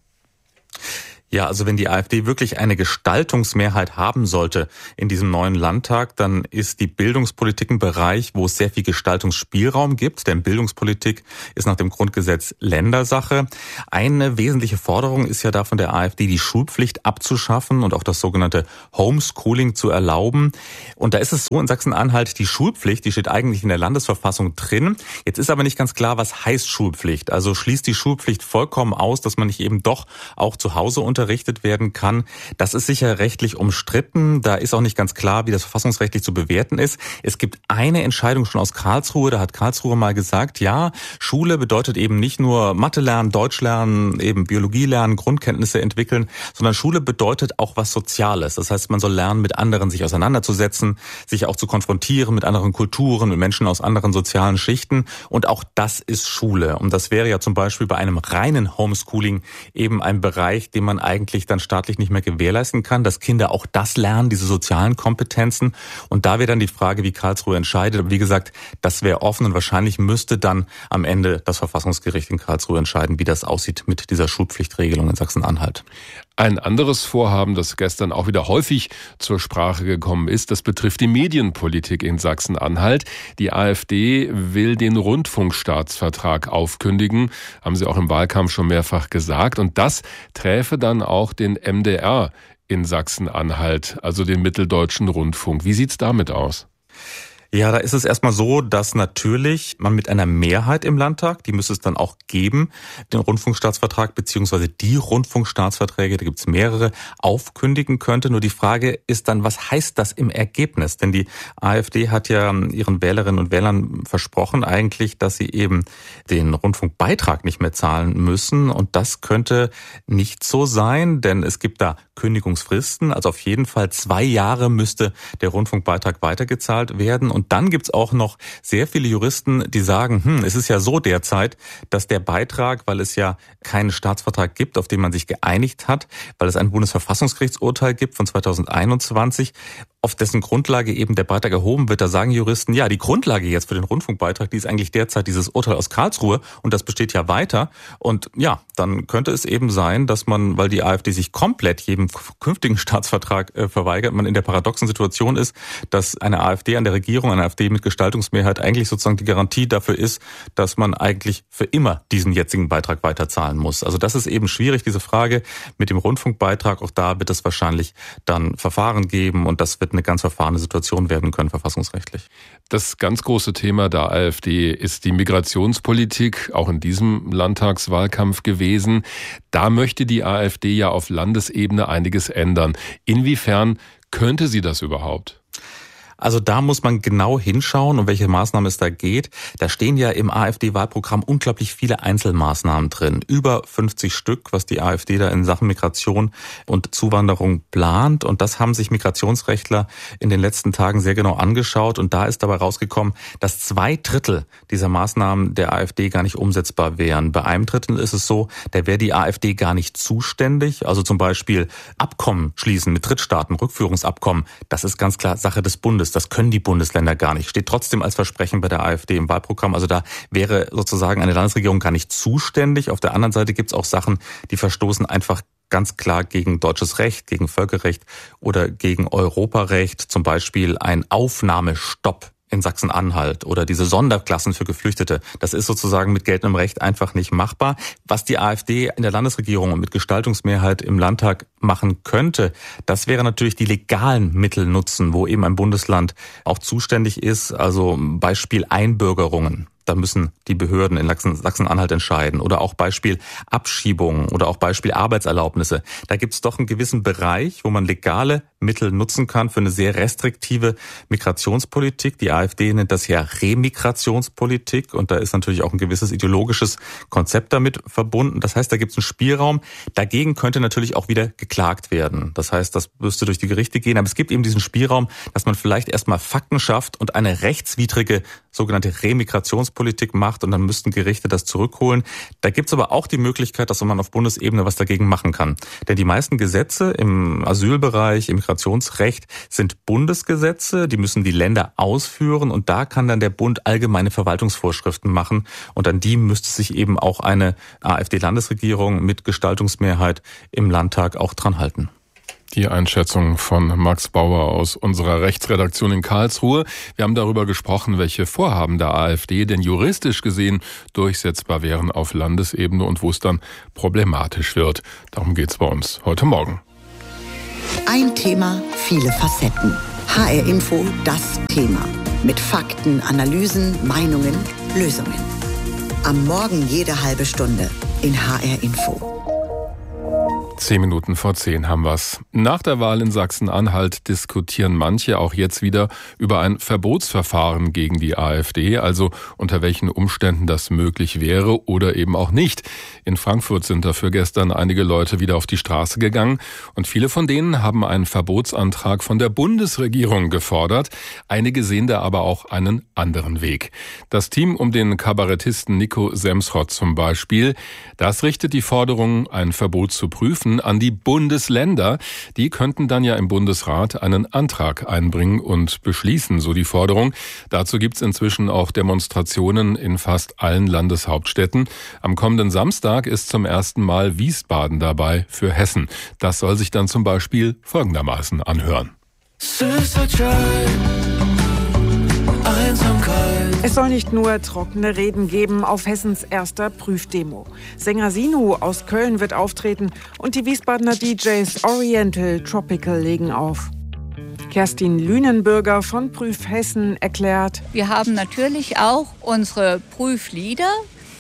Ja, also wenn die AfD wirklich eine Gestaltungsmehrheit haben sollte in diesem neuen Landtag, dann ist die Bildungspolitik ein Bereich, wo es sehr viel Gestaltungsspielraum gibt, denn Bildungspolitik ist nach dem Grundgesetz Ländersache. Eine wesentliche Forderung ist ja da von der AfD, die Schulpflicht abzuschaffen und auch das sogenannte Homeschooling zu erlauben. Und da ist es so in Sachsen-Anhalt, die Schulpflicht, die steht eigentlich in der Landesverfassung drin. Jetzt ist aber nicht ganz klar, was heißt Schulpflicht. Also schließt die Schulpflicht vollkommen aus, dass man nicht eben doch auch zu Hause unterrichtet werden kann. Das ist sicher rechtlich umstritten. Da ist auch nicht ganz klar, wie das verfassungsrechtlich zu bewerten ist. Es gibt eine Entscheidung schon aus Karlsruhe. Da hat Karlsruhe mal gesagt, ja, Schule bedeutet eben nicht nur Mathe lernen, Deutsch lernen, eben Biologie lernen, Grundkenntnisse entwickeln, sondern Schule bedeutet auch was Soziales. Das heißt, man soll lernen, mit anderen sich auseinanderzusetzen, sich auch zu konfrontieren mit anderen Kulturen, mit Menschen aus anderen sozialen Schichten. Und auch das ist Schule. Und das wäre ja zum Beispiel bei einem reinen Homeschooling eben ein Bereich, den man eigentlich dann staatlich nicht mehr gewährleisten kann, dass Kinder auch das lernen, diese sozialen Kompetenzen. Und da wäre dann die Frage, wie Karlsruhe entscheidet. Aber wie gesagt, das wäre offen und wahrscheinlich müsste dann am Ende das Verfassungsgericht in Karlsruhe entscheiden, wie das aussieht mit dieser Schulpflichtregelung in Sachsen-Anhalt. Ein anderes Vorhaben, das gestern auch wieder häufig zur Sprache gekommen ist, das betrifft die Medienpolitik in Sachsen-Anhalt. Die AfD will den Rundfunkstaatsvertrag aufkündigen, haben sie auch im Wahlkampf schon mehrfach gesagt. Und das träfe dann auch den M D R in Sachsen-Anhalt, also den Mitteldeutschen Rundfunk. Wie sieht's damit aus? Ja, da ist es erstmal so, dass natürlich man mit einer Mehrheit im Landtag, die müsste es dann auch geben, den Rundfunkstaatsvertrag beziehungsweise die Rundfunkstaatsverträge, da gibt es mehrere, aufkündigen könnte. Nur die Frage ist dann, was heißt das im Ergebnis? Denn die AfD hat ja ihren Wählerinnen und Wählern versprochen eigentlich, dass sie eben den Rundfunkbeitrag nicht mehr zahlen müssen. Und das könnte nicht so sein, denn es gibt da Kündigungsfristen. Also auf jeden Fall zwei Jahre müsste der Rundfunkbeitrag weitergezahlt werden. Und dann gibt's auch noch sehr viele Juristen, die sagen, hm, es ist ja so derzeit, dass der Beitrag, weil es ja keinen Staatsvertrag gibt, auf den man sich geeinigt hat, weil es ein Bundesverfassungsgerichtsurteil gibt von zweitausendeinundzwanzig, auf dessen Grundlage eben der Beitrag erhoben wird, da sagen Juristen, ja, die Grundlage jetzt für den Rundfunkbeitrag, die ist eigentlich derzeit dieses Urteil aus Karlsruhe und das besteht ja weiter. Und ja, dann könnte es eben sein, dass man, weil die AfD sich komplett jedem künftigen Staatsvertrag äh, verweigert, man in der paradoxen Situation ist, dass eine AfD an der Regierung, eine AfD mit Gestaltungsmehrheit eigentlich sozusagen die Garantie dafür ist, dass man eigentlich für immer diesen jetzigen Beitrag weiterzahlen muss. Also das ist eben schwierig, diese Frage mit dem Rundfunkbeitrag. Auch da wird es wahrscheinlich dann Verfahren geben und das wird eine ganz verfahrene Situation werden können, verfassungsrechtlich. Das ganz große Thema der AfD ist die Migrationspolitik, auch in diesem Landtagswahlkampf gewesen. Da möchte die AfD ja auf Landesebene einiges ändern. Inwiefern könnte sie das überhaupt? Also da muss man genau hinschauen, um welche Maßnahmen es da geht. Da stehen ja im AfD-Wahlprogramm unglaublich viele Einzelmaßnahmen drin. Über fünfzig Stück, was die AfD da in Sachen Migration und Zuwanderung plant. Und das haben sich Migrationsrechtler in den letzten Tagen sehr genau angeschaut. Und da ist dabei rausgekommen, dass zwei Drittel dieser Maßnahmen der AfD gar nicht umsetzbar wären. Bei einem Drittel ist es so, da wäre die AfD gar nicht zuständig. Also zum Beispiel Abkommen schließen mit Drittstaaten, Rückführungsabkommen. Das ist ganz klar Sache des Bundes. Das können die Bundesländer gar nicht. Steht trotzdem als Versprechen bei der AfD im Wahlprogramm. Also da wäre sozusagen eine Landesregierung gar nicht zuständig. Auf der anderen Seite gibt es auch Sachen, die verstoßen einfach ganz klar gegen deutsches Recht, gegen Völkerrecht oder gegen Europarecht, zum Beispiel ein Aufnahmestopp in Sachsen-Anhalt oder diese Sonderklassen für Geflüchtete. Das ist sozusagen mit geltendem Recht einfach nicht machbar. Was die AfD in der Landesregierung und mit Gestaltungsmehrheit im Landtag machen könnte, das wäre natürlich die legalen Mittel nutzen, wo eben ein Bundesland auch zuständig ist. Also Beispiel Einbürgerungen. Da müssen die Behörden in Sachsen-Anhalt entscheiden. Oder auch Beispiel Abschiebungen oder auch Beispiel Arbeitserlaubnisse. Da gibt es doch einen gewissen Bereich, wo man legale Mittel nutzen kann für eine sehr restriktive Migrationspolitik. Die AfD nennt das ja Remigrationspolitik und da ist natürlich auch ein gewisses ideologisches Konzept damit verbunden. Das heißt, da gibt es einen Spielraum. Dagegen könnte natürlich auch wieder geklagt werden. Das heißt, das müsste durch die Gerichte gehen. Aber es gibt eben diesen Spielraum, dass man vielleicht erstmal Fakten schafft und eine rechtswidrige sogenannte Remigrationspolitik macht und dann müssten Gerichte das zurückholen. Da gibt es aber auch die Möglichkeit, dass man auf Bundesebene was dagegen machen kann. Denn die meisten Gesetze im Asylbereich, im Migrationsrecht sind Bundesgesetze, die müssen die Länder ausführen und da kann dann der Bund allgemeine Verwaltungsvorschriften machen und an die müsste sich eben auch eine AfD-Landesregierung mit Gestaltungsmehrheit im Landtag auch dran halten. Die Einschätzung von Max Bauer aus unserer Rechtsredaktion in Karlsruhe. Wir haben darüber gesprochen, welche Vorhaben der AfD denn juristisch gesehen durchsetzbar wären auf Landesebene und wo es dann problematisch wird. Darum geht es bei uns heute Morgen. Ein Thema, viele Facetten. H R Info, das Thema. Mit Fakten, Analysen, Meinungen, Lösungen. Am Morgen jede halbe Stunde in H R Info. Zehn Minuten vor zehn haben wir's. Nach der Wahl in Sachsen-Anhalt diskutieren manche auch jetzt wieder über ein Verbotsverfahren gegen die AfD, also unter welchen Umständen das möglich wäre oder eben auch nicht. In Frankfurt sind dafür gestern einige Leute wieder auf die Straße gegangen und viele von denen haben einen Verbotsantrag von der Bundesregierung gefordert. Einige sehen da aber auch einen anderen Weg. Das Team um den Kabarettisten Nico Semsrott zum Beispiel, das richtet die Forderung, ein Verbot zu prüfen, an die Bundesländer. Die könnten dann ja im Bundesrat einen Antrag einbringen und beschließen, so die Forderung. Dazu gibt es inzwischen auch Demonstrationen in fast allen Landeshauptstädten. Am kommenden Samstag ist zum ersten Mal Wiesbaden dabei für Hessen. Das soll sich dann zum Beispiel folgendermaßen anhören. Es soll nicht nur trockene Reden geben auf Hessens erster Prüfdemo. Sänger Sinu aus Köln wird auftreten und die Wiesbadener D Js Oriental Tropical legen auf. Kerstin Lünenbürger von Prüf Hessen erklärt: Wir haben natürlich auch unsere Prüflieder.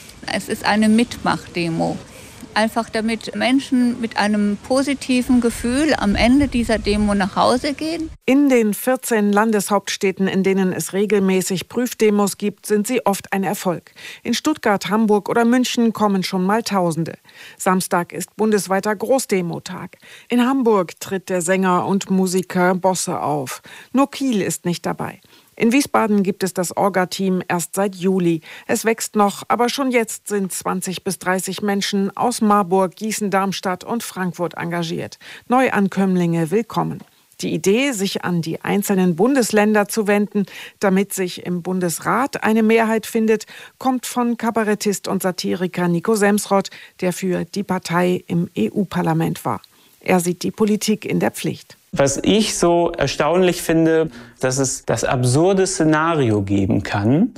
Es ist eine Mitmachdemo. Einfach damit Menschen mit einem positiven Gefühl am Ende dieser Demo nach Hause gehen. In den vierzehn Landeshauptstädten, in denen es regelmäßig Prüfdemos gibt, sind sie oft ein Erfolg. In Stuttgart, Hamburg oder München kommen schon mal Tausende. Samstag ist bundesweiter Großdemotag. In Hamburg tritt der Sänger und Musiker Bosse auf. Nur Kiel ist nicht dabei. In Wiesbaden gibt es das Orga-Team erst seit Juli. Es wächst noch, aber schon jetzt sind zwanzig bis dreißig Menschen aus Marburg, Gießen, Darmstadt und Frankfurt engagiert. Neuankömmlinge willkommen. Die Idee, sich an die einzelnen Bundesländer zu wenden, damit sich im Bundesrat eine Mehrheit findet, kommt von Kabarettist und Satiriker Nico Semsrott, der für die Partei im E U-Parlament war. Er sieht die Politik in der Pflicht. Was ich so erstaunlich finde, dass es das absurde Szenario geben kann,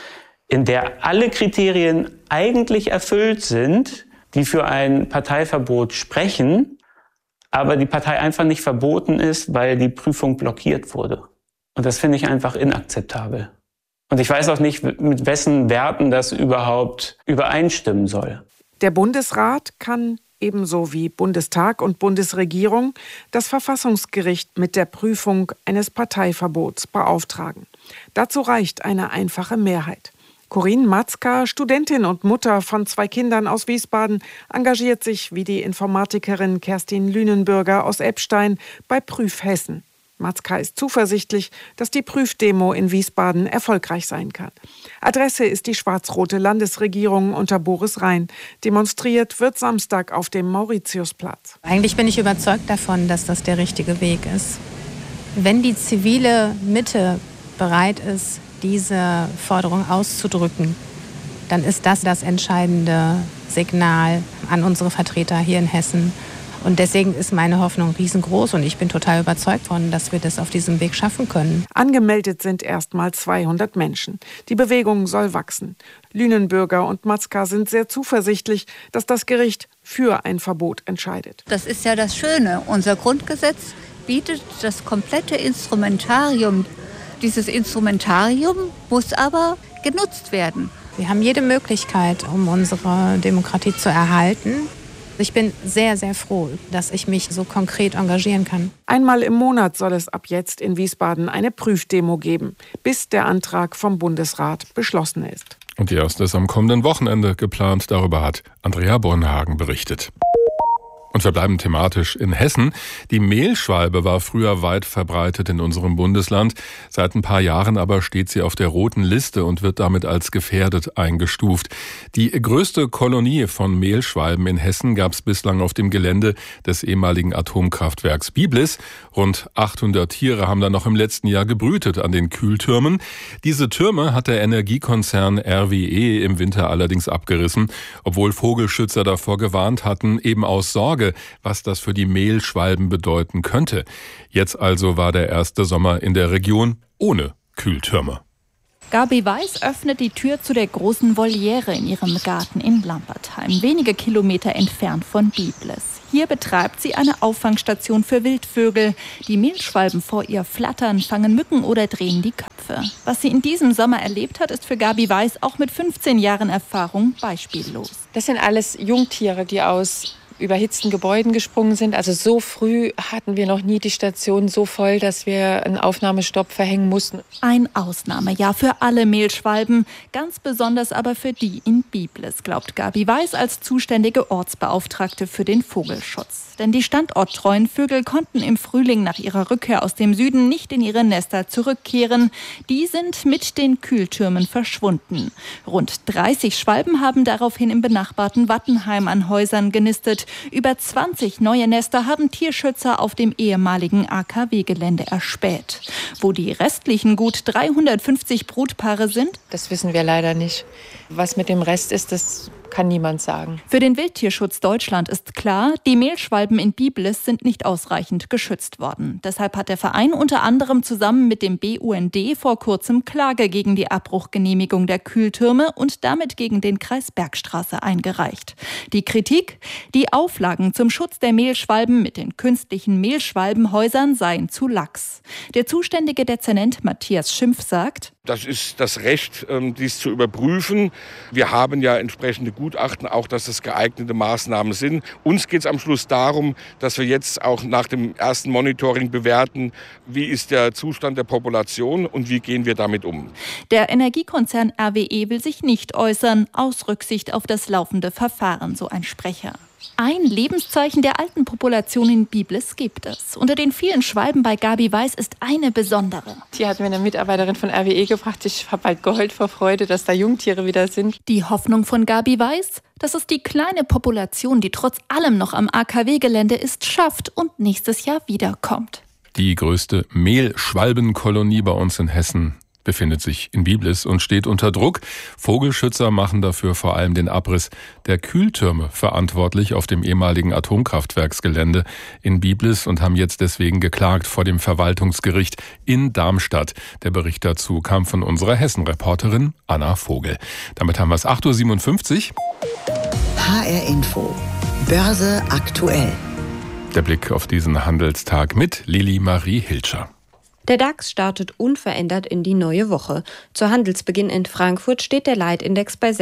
in der alle Kriterien eigentlich erfüllt sind, die für ein Parteiverbot sprechen, aber die Partei einfach nicht verboten ist, weil die Prüfung blockiert wurde. Und das finde ich einfach inakzeptabel. Und ich weiß auch nicht, mit wessen Werten das überhaupt übereinstimmen soll. Der Bundesrat kann ebenso wie Bundestag und Bundesregierung das Verfassungsgericht mit der Prüfung eines Parteiverbots beauftragen. Dazu reicht eine einfache Mehrheit. Corinne Matzka, Studentin und Mutter von zwei Kindern aus Wiesbaden, engagiert sich wie die Informatikerin Kerstin Lünenbürger aus Eppstein bei Prüf Hessen. Matzka ist zuversichtlich, dass die Prüfdemo in Wiesbaden erfolgreich sein kann. Adresse ist die schwarz-rote Landesregierung unter Boris Rhein. Demonstriert wird Samstag auf dem Mauritiusplatz. Eigentlich bin ich überzeugt davon, dass das der richtige Weg ist. Wenn die zivile Mitte bereit ist, diese Forderung auszudrücken, dann ist das das entscheidende Signal an unsere Vertreter hier in Hessen. Und deswegen ist meine Hoffnung riesengroß und ich bin total überzeugt von, dass wir das auf diesem Weg schaffen können. Angemeldet sind erstmal zweihundert Menschen. Die Bewegung soll wachsen. Lünenbürger und Matzka sind sehr zuversichtlich, dass das Gericht für ein Verbot entscheidet. Das ist ja das Schöne. Unser Grundgesetz bietet das komplette Instrumentarium. Dieses Instrumentarium muss aber genutzt werden. Wir haben jede Möglichkeit, um unsere Demokratie zu erhalten. Ich bin sehr, sehr froh, dass ich mich so konkret engagieren kann. Einmal im Monat soll es ab jetzt in Wiesbaden eine Prüfdemo geben, bis der Antrag vom Bundesrat beschlossen ist. Und die erste ist am kommenden Wochenende geplant. Darüber hat Andrea Bornhagen berichtet. Und wir bleiben thematisch in Hessen. Die Mehlschwalbe war früher weit verbreitet in unserem Bundesland. Seit ein paar Jahren aber steht sie auf der roten Liste und wird damit als gefährdet eingestuft. Die größte Kolonie von Mehlschwalben in Hessen gab es bislang auf dem Gelände des ehemaligen Atomkraftwerks Biblis. Rund achthundert Tiere haben da noch im letzten Jahr gebrütet an den Kühltürmen. Diese Türme hat der Energiekonzern R W E im Winter allerdings abgerissen, obwohl Vogelschützer davor gewarnt hatten, eben aus Sorge, was das für die Mehlschwalben bedeuten könnte. Jetzt also war der erste Sommer in der Region ohne Kühltürme. Gabi Weiß öffnet die Tür zu der großen Voliere in ihrem Garten in Lampertheim, wenige Kilometer entfernt von Biblis. Hier betreibt sie eine Auffangstation für Wildvögel. Die Mehlschwalben vor ihr flattern, fangen Mücken oder drehen die Köpfe. Was sie in diesem Sommer erlebt hat, ist für Gabi Weiß auch mit fünfzehn Jahren Erfahrung beispiellos. Das sind alles Jungtiere, die aus überhitzten Gebäuden gesprungen sind. Also so früh hatten wir noch nie die Station so voll, dass wir einen Aufnahmestopp verhängen mussten. Ein Ausnahmejahr für alle Mehlschwalben, ganz besonders aber für die in Biblis, glaubt Gabi Weiß als zuständige Ortsbeauftragte für den Vogelschutz. Denn die standorttreuen Vögel konnten im Frühling nach ihrer Rückkehr aus dem Süden nicht in ihre Nester zurückkehren. Die sind mit den Kühltürmen verschwunden. Rund dreißig Schwalben haben daraufhin im benachbarten Wattenheim an Häusern genistet. Über zwanzig neue Nester haben Tierschützer auf dem ehemaligen A K W-Gelände erspäht. Wo die restlichen gut dreihundertfünfzig Brutpaare sind? Das wissen wir leider nicht. Was mit dem Rest ist, das kann niemand sagen. Für den Wildtierschutz Deutschland ist klar, die Mehlschwalben in Biblis sind nicht ausreichend geschützt worden. Deshalb hat der Verein unter anderem zusammen mit dem B U N D vor kurzem Klage gegen die Abbruchgenehmigung der Kühltürme und damit gegen den Kreis Bergstraße eingereicht. Die Kritik? Die Auflagen zum Schutz der Mehlschwalben mit den künstlichen Mehlschwalbenhäusern seien zu lax. Der zuständige Dezernent Matthias Schimpf sagt: Das ist das Recht, dies zu überprüfen. Wir haben ja entsprechende Gutachten, auch dass das geeignete Maßnahmen sind. Uns geht es am Schluss darum, dass wir jetzt auch nach dem ersten Monitoring bewerten, wie ist der Zustand der Population und wie gehen wir damit um. Der Energiekonzern R W E will sich nicht äußern, aus Rücksicht auf das laufende Verfahren, so ein Sprecher. Ein Lebenszeichen der alten Population in Biblis gibt es. Unter den vielen Schwalben bei Gabi Weiß ist eine besondere. Die hat mir eine Mitarbeiterin von R W E gebracht. Ich habe bald geheult vor Freude, dass da Jungtiere wieder sind. Die Hoffnung von Gabi Weiß, dass es die kleine Population, die trotz allem noch am A K W-Gelände ist, schafft und nächstes Jahr wiederkommt. Die größte Mehlschwalbenkolonie bei uns in Hessen befindet sich in Biblis und steht unter Druck. Vogelschützer machen dafür vor allem den Abriss der Kühltürme verantwortlich auf dem ehemaligen Atomkraftwerksgelände in Biblis und haben jetzt deswegen geklagt vor dem Verwaltungsgericht in Darmstadt. Der Bericht dazu kam von unserer Hessen-Reporterin Anna Vogel. Damit haben wir es acht Uhr siebenundfünfzig. H R Info. Börse aktuell. Der Blick auf diesen Handelstag mit Lili Marie Hilscher. Der DAX startet unverändert in die neue Woche. Zu Handelsbeginn in Frankfurt steht der Leitindex bei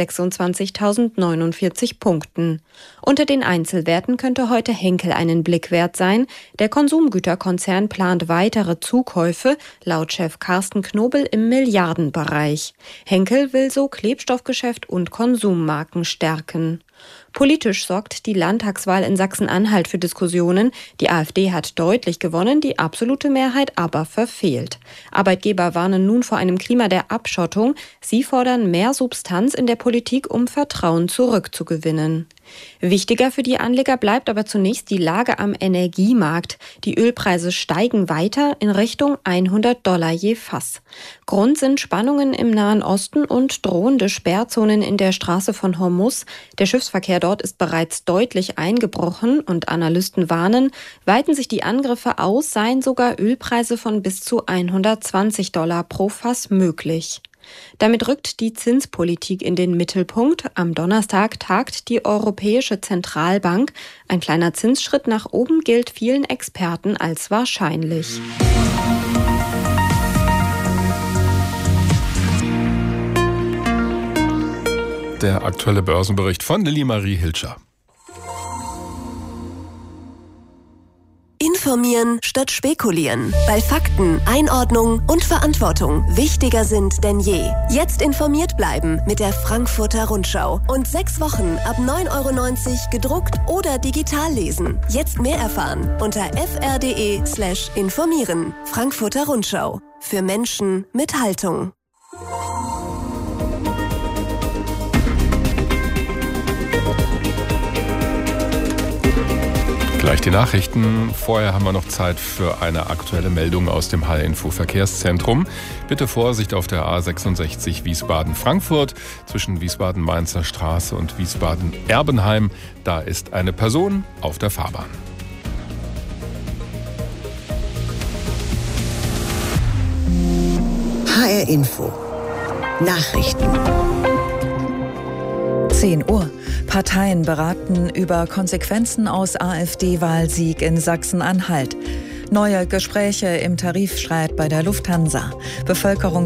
sechsundzwanzigtausendneunundvierzig Punkten. Unter den Einzelwerten könnte heute Henkel einen Blick wert sein. Der Konsumgüterkonzern plant weitere Zukäufe, laut Chef Carsten Knobel im Milliardenbereich. Henkel will so Klebstoffgeschäft und Konsummarken stärken. Politisch sorgt die Landtagswahl in Sachsen-Anhalt für Diskussionen. Die AfD hat deutlich gewonnen, die absolute Mehrheit aber verfehlt. Arbeitgeber warnen nun vor einem Klima der Abschottung. Sie fordern mehr Substanz in der Politik, um Vertrauen zurückzugewinnen. Wichtiger für die Anleger bleibt aber zunächst die Lage am Energiemarkt. Die Ölpreise steigen weiter in Richtung hundert Dollar je Fass. Grund sind Spannungen im Nahen Osten und drohende Sperrzonen in der Straße von Hormuz. Der Schiffsverkehr dort ist bereits deutlich eingebrochen und Analysten warnen, weiten sich die Angriffe aus, seien sogar Ölpreise von bis zu hundertzwanzig Dollar pro Fass möglich. Damit rückt die Zinspolitik in den Mittelpunkt. Am Donnerstag tagt die Europäische Zentralbank. Ein kleiner Zinsschritt nach oben gilt vielen Experten als wahrscheinlich. Der aktuelle Börsenbericht von Lilly Marie Hilscher. Informieren statt spekulieren. Weil Fakten, Einordnung und Verantwortung wichtiger sind denn je. Jetzt informiert bleiben mit der Frankfurter Rundschau. Und sechs Wochen ab neun Euro neunzig gedruckt oder digital lesen. Jetzt mehr erfahren unter fr.de slash informieren. Frankfurter Rundschau. Für Menschen mit Haltung. Gleich die Nachrichten. Vorher haben wir noch Zeit für eine aktuelle Meldung aus dem H-Info-Verkehrszentrum. Bitte Vorsicht auf der A sechsundsechzig Wiesbaden-Frankfurt zwischen Wiesbaden-Mainzer Straße und Wiesbaden-Erbenheim. Da ist eine Person auf der Fahrbahn. H R-Info. Nachrichten. zehn Uhr. Parteien beraten über Konsequenzen aus AfD-Wahlsieg in Sachsen-Anhalt. Neue Gespräche im Tarifstreit bei der Lufthansa. Bevölkerung